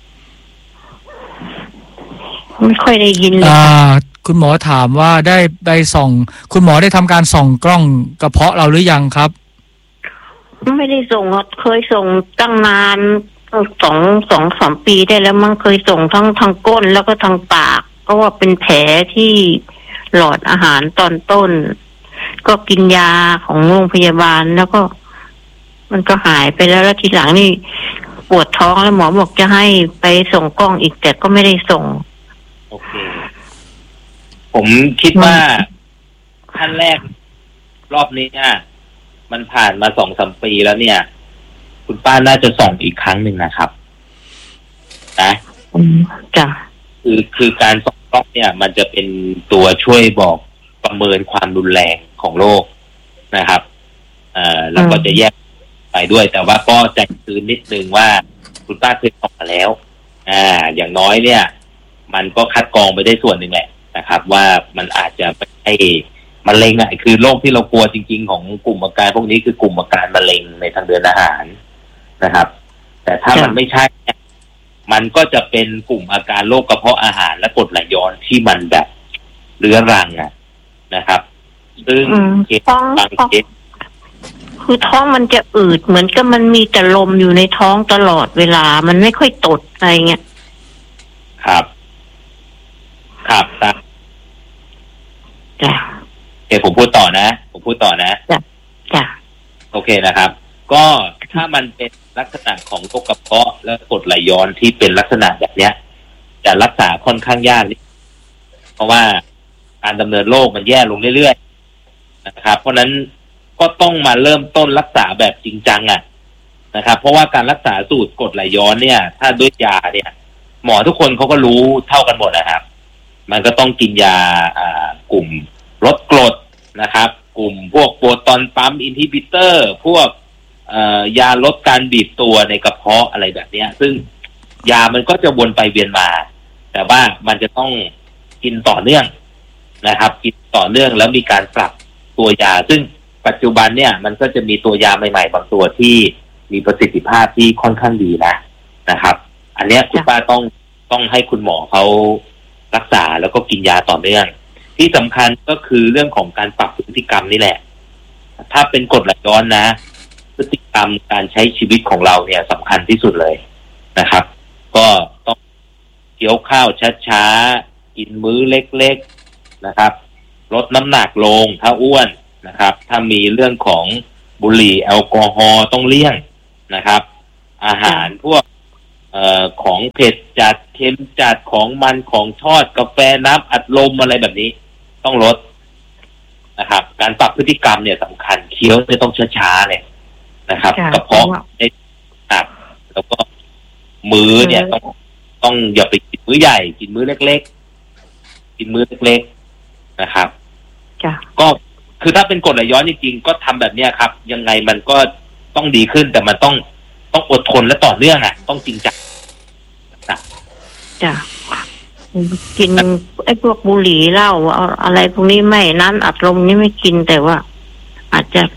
ไม่ค่อยได้ยินเลยคุณหมอถามว่าได้ส่องคุณหมอได้ทำการส่องกล้องกระเพาะเราหรือยังครับไม่ได้ส่งเคยส่งตั้งนาน2-3 ปีได้แล้วมันเคยส่งทั้งก้นแล้วก็ทางปากก็ว่าเป็นแผลที่หลอดอาหารตอนต้นก็กินยาของโรงพยาบาลแล้วก็มันก็หายไปแล้วทีหลังนี่ปวดท้องแล้วหมอบอกจะให้ไปส่งกล้องอีกแต่ก็ไม่ได้ส่งโอเคผมคิดว่าขั้นแรกรอบนี้มันผ่านมา 2-3 ปีแล้วเนี่ยคุณป้าน่าจะส่องอีกครั้งหนึ่งนะครับนะจ้ะคือการส่องกล้องเนี่ยมันจะเป็นตัวช่วยบอกประเมินความรุนแรงของโรคนะครับแล้วก็จะแยกไปด้วยแต่ว่าก็ใจชื้นนิดนึงว่าคุณป้าเคยส่องมาแล้วอย่างน้อยเนี่ยมันก็คัดกรองไปได้ส่วนหนึ่งแหละนะครับว่ามันอาจจะไม่ใช่มะเร็งคือโรคที่เรากลัวจริงๆของกลุ่มอาการพวกนี้คือกลุ่มอาการมะเร็งในทางเดินอาหารนะครับแต่ถ้ามันไม่ใช่มันก็จะเป็นกลุ่มอาการโรคกระเพาะอาหารและกรดไหลย้อนที่มันแบบเรื้อรังนะครับซึ่งเคสบางเคสคือท้องมันจะอืดเหมือนกับมันมีแต่ลมอยู่ในท้องตลอดเวลามันไม่ค่อยตดอะไรเงี้ยครับจ้ะผมพูดต่อนะจ้ะโอเคนะครับก็ถ้ามันเป็นลักษณะของโรคกระเพาะและกรดไหลย้อนที่เป็นลักษณะแบบเนี้ยจะรักษาค่อนข้างยากเพราะว่าการดำเนินโรคมันแย่ลงเรื่อยๆนะครับเพราะนั้นก็ต้องมาเริ่มต้นรักษาแบบจริงจังนะครับเพราะว่าการรักษาสูตรกรดไหลย้อนเนี่ยถ้าด้วยยาเนี่ยหมอทุกคนเขาก็รู้เท่ากันหมดนะครับมันก็ต้องกินยากลุ่มลดกรดนะครับกลุ่มพวกโปรตอนปั๊มอินฮิบิเตอร์พวกยาลดการบีบตัวในกระเพาะอะไรแบบนี้ซึ่งยามันก็จะวนไปเวียนมาแต่ว่ามันจะต้องกินต่อเนื่องนะครับกินต่อเนื่องแล้วมีการปรับตัวยาซึ่งปัจจุบันเนี่ยมันก็จะมีตัวยาใหม่ๆบางตัวที่มีประสิทธิภาพที่ค่อนข้างดีนะครับอันนี้คุณป้าต้องให้คุณหมอเขารักษาแล้วก็กินยาต่อเนื่องที่สำคัญก็คือเรื่องของการปรับพฤติกรรมนี่แหละถ้าเป็นกรดไหลย้อนนะพฤติกรรมการใช้ชีวิตของเราเนี่ยสำคัญที่สุดเลยนะครับ ก็ต้องเคี้ยวข้าวช้าๆกินมื้อเล็กๆนะครับลดน้ำหนักลงถ้าอ้วนนะครับถ้ามีเรื่องของบุหรี่แอลกอฮอล์ต้องเลี่ยงนะครับอาหารพวกของเผ็ดจัดเค็มจัดของมันของทอดกาแฟน้ำอัดลมอะไรแบบนี้ต้องลดนะครับการปรับพฤติกรรมเนี่ยสำคัญเคี้ยวเนี่ยต้องช้าๆเลยนะครับกระเพาะได้ตับแล้วก็มื้อเนี่ยต้องอย่าไปกินมื้อใหญ่กินมื้อเล็กๆกินมื้อเล็กๆนะครับก็คือถ้าเป็นกรดไหลย้อนจริงๆก็ทำแบบเนี้ยครับยังไงมันก็ต้องดีขึ้นแต่มันต้องอดทนและต่อเนื่องอ่ะต้องจริงจังจ้ะกินไอ้พวกบุหรี่เหล้าอะไรพวกนี้ไม่น้ำอัดลมนี่ไม่กินแต่ว่าอาจจะ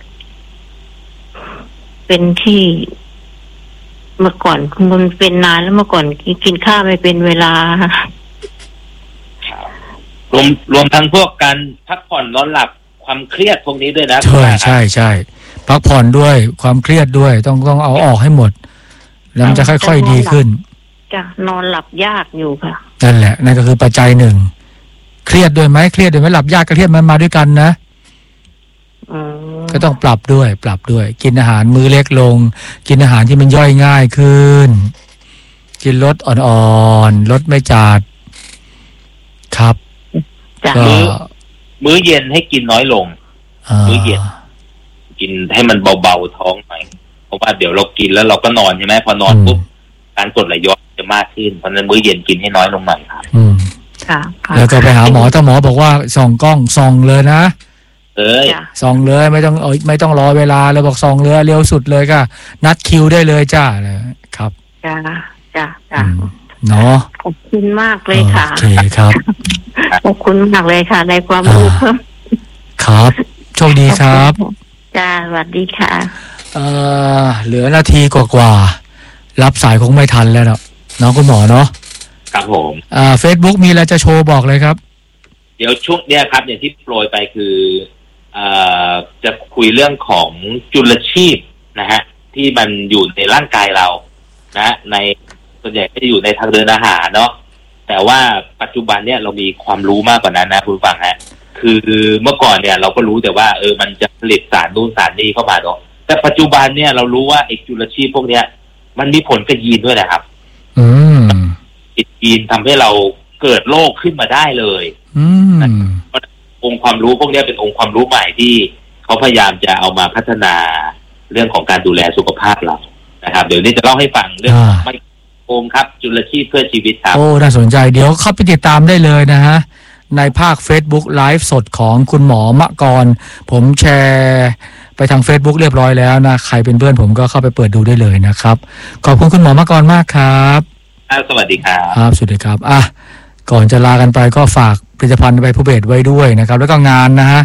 เป็นที่เมื่อก่อนมันเป็นนานแล้วเมื่อก่อนกินข้าวไม่เป็นเวลารวมทั้งพวกการพักผ่อนนอนหลับความเครียดพวกนี้ด้วยนะใช่พักผ่อนด้วยความเครียดด้วยต้องเอาออกให้หมดแล้วมันจะค่อยๆดีขึ้นจ้ะนอนหลับยากอยู่ค่ะนั่นแหละนั่นก็คือปัจจัยหนึ่งเครียดด้วยไหมหลับยากกับเครียดมันมาด้วยกันนะก็ต้องปรับด้วยกินอาหารมื้อเล็กลงกินอาหารที่มันย่อยง่ายขึ้นกินรสอ่อนๆรสไม่จัดครับก็มื้อเย็นให้กินน้อยลงมื้อเย็นกินให้มันเบาๆท้องหน่อยเพราะว่าเดี๋ยวเรากินแล้วเราก็นอนใช่ไหมพอนอนปุ๊บการกรดไหลย้อนจะมากขึ้นเพราะนั้นมื้อเย็นกินให้น้อยลงหน่อยครับค่ะแล้วก็ไปหาหมอถ้าหมอบอกว่าส่องกล้องส่องเลยนะส่องเลยไม่ต้องรอเวลาเลยบอกส่องเลยเร็วสุดเลยก็นัดคิวได้เลยจ้าครับจ้าเนาะขอบคุณมากเลยค่ะโอเคครับขอบคุณมากเลยค่ะในความรู้เพิ่มครับโชคดีครับจ้าสวัสดีค่ะเหลือนาทีกว่ารับสายคงไม่ทันแล้วเนาะน้องคุณหมอเนาะครับผม Facebook มีอะไรจะโชว์บอกเลยครับเดี๋ยวช่วงเนี้ยครับอย่างที่โปรยไปคือจะคุยเรื่องของจุลชีพนะฮะที่มันอยู่ในร่างกายเรานะในส่วนใหญ่ก็จะอยู่ในทางเดินอาหารเนาะแต่ว่าปัจจุบันเนี่ยเรามีความรู้มากกว่านั้นนะคุณฟังฮะคือเมื่อก่อนเนี่ยเราก็รู้แต่ว่ามันจะผลิตสารนู่นสารนี่เข้ามาเนาะแต่ปัจจุบันเนี่ยเรารู้ว่าไอ้จุลชีพพวกเนี้ยมันมีผลกับยีนด้วยนะครับยีนทำให้เราเกิดโรคขึ้นมาได้เลยองค์ความรู้พวกนี้เป็นองค์ความรู้ใหม่ที่เขาพยายามจะเอามาพัฒนาเรื่องของการดูแลสุขภาพเรานะครับเดี๋ยวนี้จะเล่าให้ฟังเรื่องไมโครครับจุลชีพเพื่อชีวิตครับโอ้น่าสนใจเดี๋ยวเข้าไปติดตามได้เลยนะฮะในภาค Facebook ไลฟ์สดของคุณหมอมะกรผมแชร์ไปทาง Facebook เรียบร้อยแล้วนะใครเป็นเพื่อนผมก็เข้าไปเปิดดูได้เลยนะครับขอบคุณคุณหมอมะกรมากครับสวัสดีครับครับสวัสดีครับก่อนจะลากันไปก็ฝากผลิตภัณฑ์ไปผู้เบสไว้ด้วยนะครับแล้วก็งานนะฮะ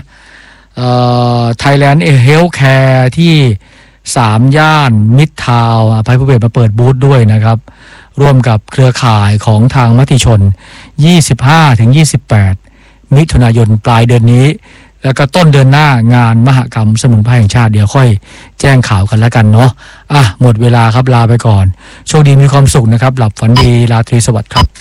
Thailand Healthcare ที่3ย่านมิตรทาวน์ไปผู้เบสมาเปิดบูธด้วยนะครับร่วมกับเครือข่ายของทางมติชน 25-28 มิถุนายนปลายเดือนนี้แล้วก็ต้นเดือนหน้างานมหกรรมสมุนไพรแห่งชาติเดี๋ยวค่อยแจ้งข่าวกันแล้วกันเนาะหมดเวลาครับลาไปก่อนโชคดีมีความสุขนะครับหลับฝันดีราตรีสวัสดิ์ครับ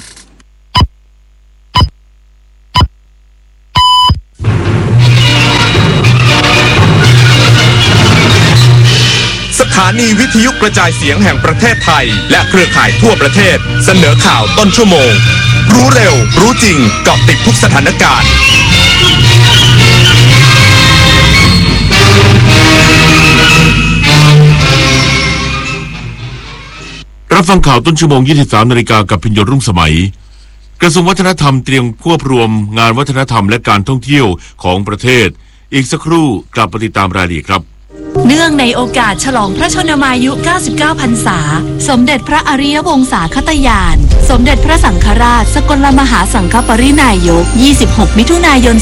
สถานีวิทยุกระจายเสียงแห่งประเทศไทยและเครือข่ายทั่วประเทศเสนอข่าวต้นชั่วโมงรู้เร็วรู้จริงเกาะติดทุกสถานการณ์รับฟังข่าวต้นชั่วโมง 23 นาฬิกากับพิญญรุ่งสมัยกระทรวงวัฒนธรรมเตรียมควบรวมงานวัฒนธรรมและการท่องเที่ยวของประเทศอีกสักครู่กลับมาติดตามรายละเอียดครับเนื่องในโอกาสฉลองพระชนมายุ 99 พรรษา สมเด็จพระอริยวงศาคตญาณ สมเด็จพระสังฆราชสกลมหาสังฆปรินายก 26 มิถุนายน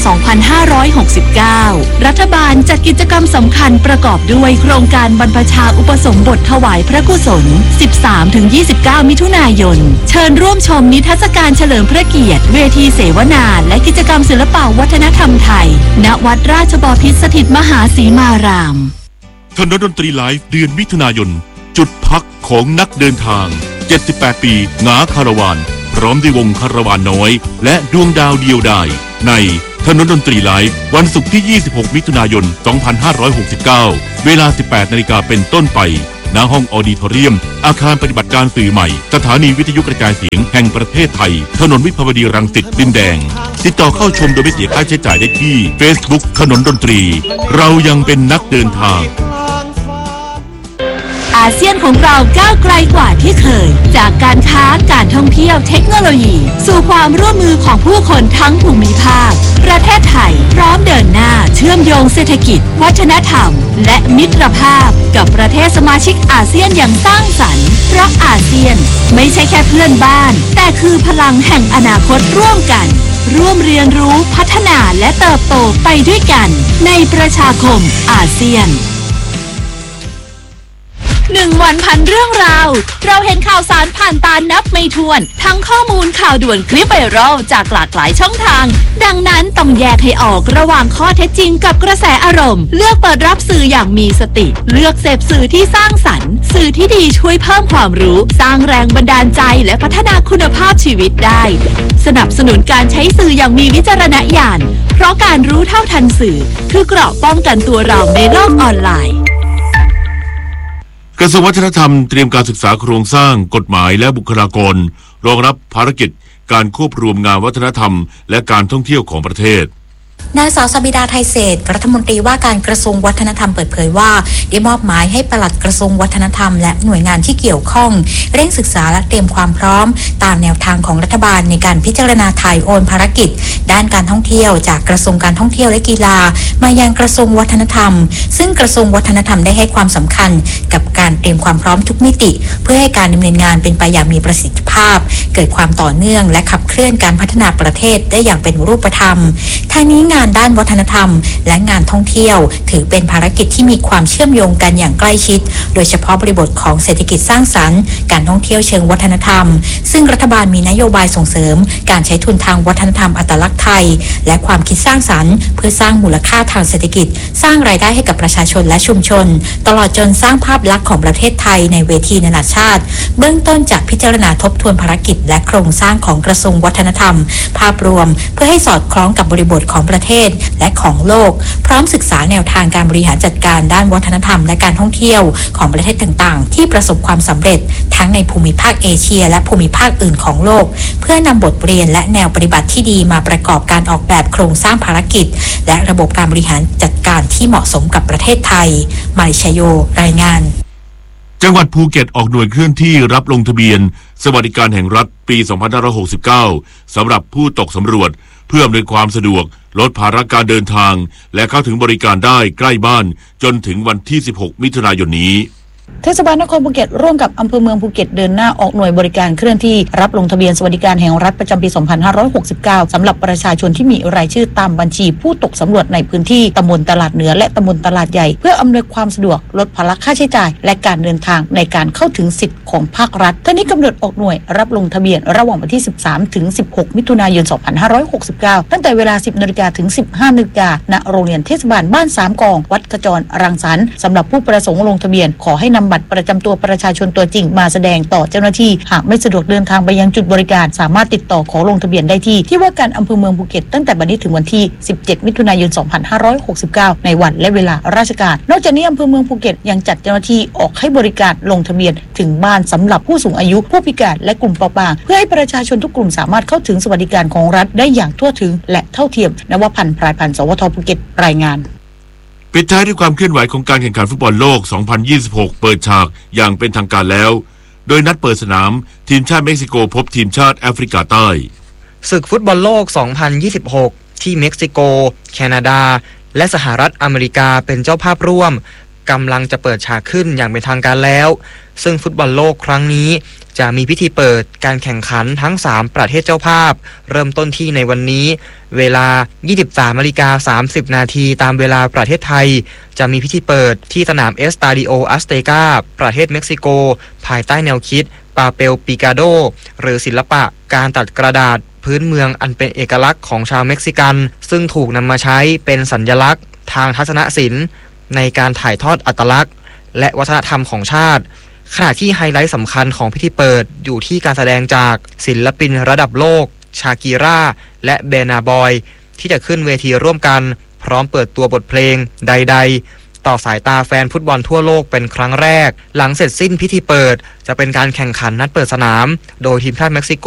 2569 รัฐบาลจัดกิจกรรมสำคัญประกอบด้วยโครงการบรรพชาอุปสมบทถวายพระกุศล 13-29 มิถุนายน เชิญร่วมชมนิทรรศการเฉลิมพระเกียรติ เวทีเสวนาและกิจกรรมศิลปวัฒนธรรมไทย ณ วัดราชบพิตรสถิตมหาสีมารามถนนดนตรีไลฟ์เดือนมิถุนายนจุดพักของนักเดินทาง78ปีหงาคาราวานพร้อมด้วยวงคาราวานน้อยและดวงดาวเดียวดายในถนนดนตรีไลฟ์วันศุกร์ที่26มิถุนายน2569เวลา 18 นาฬิกาเป็นต้นไปณห้องออดิทอเรียมอาคารปฏิบัติการสื่อใหม่สถานีวิทยุกระจายเสียงแห่งประเทศไทยถนนวิภาวดีรังสิตดินแดงติดต่อเข้าชมโดยไม่เสียค่าใช้จ่ายได้ที่ Facebook ถนนดนตรีเรายังเป็นนักเดินทางอาเซียนของเราก้าวไกลกว่าที่เคยจากการค้าการท่องเที่ยวเทคโนโลยีสู่ความร่วมมือของผู้คนทั้งภูมิภาคประเทศไทยพร้อมเดินหน้าเชื่อมโยงเศรษฐกิจวัฒนธรรมและมิตรภาพกับประเทศสมาชิกอาเซียนอย่างสร้างสรรค์เพราะอาเซียนไม่ใช่แค่เพื่อนบ้านแต่คือพลังแห่งอนาคตร่วมกันร่วมเรียนรู้พัฒนาและเติบโตไปด้วยกันในประชาคมอาเซียน1 วันพันเรื่องราวเราเห็นข่าวสารผ่านตานับไม่ถ้วนทั้งข้อมูลข่าวด่วนคลิปไวรัลจากหลากหลายช่องทางดังนั้นต้องแยกให้ออกระหว่างข้อเท็จจริงกับกระแสอารมณ์เลือกเปิดรับสื่ออย่างมีสติเลือกเสพสื่อที่สร้างสรรค์สื่อที่ดีช่วยเพิ่มความรู้สร้างแรงบันดาลใจและพัฒนาคุณภาพชีวิตได้สนับสนุนการใช้สื่ออย่างมีวิจารณญาณเพราะการรู้เท่าทันสื่อคือเกราะป้องกันตัวเราในโลกออนไลน์กระทรวงวัฒนธรรมเตรียมการศึกษาโครงสร้างกฎหมายและบุคลากรรองรับภารกิจการควบรวมงานวัฒนธรรมและการท่องเที่ยวของประเทศนางสาวสบิดาไทยเศรษฐ์รัฐมนตรีว่าการกระทรวงวัฒนธรรมเปิดเผยว่าได้มอบหมายให้ปลัดกระทรวงวัฒนธรรมและหน่วยงานที่เกี่ยวข้องเร่งศึกษาและเตรียมความพร้อมตามแนวทางของรัฐบาลในการพิจารณาถ่ายโอนภารกิจด้านการท่องเที่ยวจากกระทรวงการท่องเที่ยวและกีฬามายังกระทรวงวัฒนธรรมซึ่งกระทรวงวัฒนธรรมได้ให้ความสำคัญกับการเตรียมความพร้อมทุกมิติเพื่อให้การดำเนินงานเป็นไปอย่างมีประสิทธิภาพเกิดความต่อเนื่องและขับเคลื่อนการพัฒนาประเทศได้อย่างเป็นรูปธรรมทางนี้งานด้านวัฒนธรรมและงานท่องเที่ยวถือเป็นภารกิจที่มีความเชื่อมโยงกันอย่างใกล้ชิดโดยเฉพาะบริบทของเศรษฐกิจสร้างสรรค์การท่องเที่ยวเชิงวัฒนธรรมซึ่งรัฐบาลมีนโยบายส่งเสริมการใช้ทุนทางวัฒนธรรมอัตลักษณ์ไทยและความคิดสร้างสรรค์เพื่อสร้างมูลค่าทางเศรษฐกิจสร้างรายได้ให้กับประชาชนและชุมชนตลอดจนสร้างภาพลักษณ์ของประเทศไทยในเวทีนานาชาติเบื้องต้นจากพิจารณาทบทวนภารกิจและโครงสร้างของกระทรวงวัฒนธรรมภาพรวมเพื่อให้สอดคล้องกับบริบทของประเทศและของโลกพร้อมศึกษาแนวทางการบริหารจัดการด้านวัฒนธรรมและการท่องเที่ยวของประเทศต่างๆที่ประสบความสำเร็จทั้งในภูมิภาคเอเชียและภูมิภาคอื่นของโลกเพื่อนำบทเรียนและแนวปฏิบัติที่ดีมาประกอบการออกแบบโครงสร้างภารกิจและระบบการบริหารจัดการที่เหมาะสมกับประเทศไทยมาริชโยรายงานจังหวัดภูเก็ตออกหน่วยเคลื่อนที่รับลงทะเบียนสวัสดิการแห่งรัฐปี 2569 สำหรับผู้ตกสำรวจเพื่ออำนวยความสะดวกลดภาระการเดินทางและเข้าถึงบริการได้ใกล้บ้านจนถึงวันที่ 16 มิถุนายนนี้เทศบาลนครภูเก็ตร่วมกับอำเภอเมืองภูเก็ตเดินหน้าออกหน่วยบริการเคลื่อนที่รับลงทะเบียนสวัสดิการแห่งรัฐประจำปี 2569 สำหรับประชาชนที่มีรายชื่อตามบัญชีผู้ตกสำรวจในพื้นที่ตำบลตลาดเหนือและตำบลตลาดใหญ่เพื่ออำนวยความสะดวกลดภาระค่าใช้จ่ายและการเดินทางในการเข้าถึงสิทธิของภาครัฐทั้งนี้กำหนดออกหน่วยรับลงทะเบียนระหว่างวันที่ 13 ถึง 16 มิถุนายน 2569 ตั้งแต่เวลา 10 นาฬิกาถึง 15 นาฬิกาณโรงเรียนเทศบาลบ้าน3กองวัดขจรรังสรรค์สำหรับผู้ประสงค์ลงทะเบียนขอให้นำบัตรประจำตัวประชาชนตัวจริงมาแสดงต่อเจ้าหน้าที่หากไม่สะดวกเดินทางไปยังจุดบริการสามารถติดต่อขอลงทะเบียนได้ที่ว่าการอำเภอเมืองภูเก็ตตั้งแต่บัดนี้ถึงวันที่ 17 มิถุนายน 2569 ในวันและเวลาราชการนอกจากนี้อำเภอเมืองภูเก็ตยังจัดเจ้าหน้าที่ออกให้บริการลงทะเบียนถึงบ้านสำหรับผู้สูงอายุผู้พิการและกลุ่มเปราะบางเพื่อให้ประชาชนทุกกลุ่มสามารถเข้าถึงสวัสดิการของรัฐได้อย่างทั่วถึงและเท่าเทียมนวพันธ์ พรายพันธ์ สวท.ภูเก็ตรายงานปิดท้ายด้วยความเคลื่อนไหวของการแข่งขันฟุตบอลโลก 2026 เปิดฉากอย่างเป็นทางการแล้วโดยนัดเปิดสนามทีมชาติเม็กซิโกพบทีมชาติแอฟริกาใต้ศึกฟุตบอลโลก 2026 ที่เม็กซิโกแคนาดาและสหรัฐอเมริกาเป็นเจ้าภาพร่วมกำลังจะเปิดฉากขึ้นอย่างเป็นทางการแล้วซึ่งฟุตบอลโลกครั้งนี้จะมีพิธีเปิดการแข่งขันทั้ง3ประเทศเจ้าภาพเริ่มต้นที่ในวันนี้เวลา 23:30 นาทีตามเวลาประเทศไทยจะมีพิธีเปิดที่สนามเอสตาดิโออัสเตกาประเทศเม็กซิโกภายใต้แนวคิดปาเปลปิกาโดหรือศิลปะการตัดกระดาษพื้นเมืองอันเป็นเอกลักษณ์ของชาวเม็กซิกันซึ่งถูกนำมาใช้เป็นสัญลักษณ์ทางทัศนศิลป์ในการถ่ายทอดอัตลักษณ์และวัฒนธรรมของชาติขณะที่ไฮไลท์สำคัญของพิธีเปิดอยู่ที่การแสดงจากศิลปินระดับโลกชากีราและเบนาบอยที่จะขึ้นเวทีร่วมกันพร้อมเปิดตัวบทเพลงใดๆต่อสายตาแฟนฟุตบอลทั่วโลกเป็นครั้งแรกหลังเสร็จสิ้นพิธีเปิดจะเป็นการแข่งขันนัดเปิดสนามโดยทีมชาติเม็กซิโก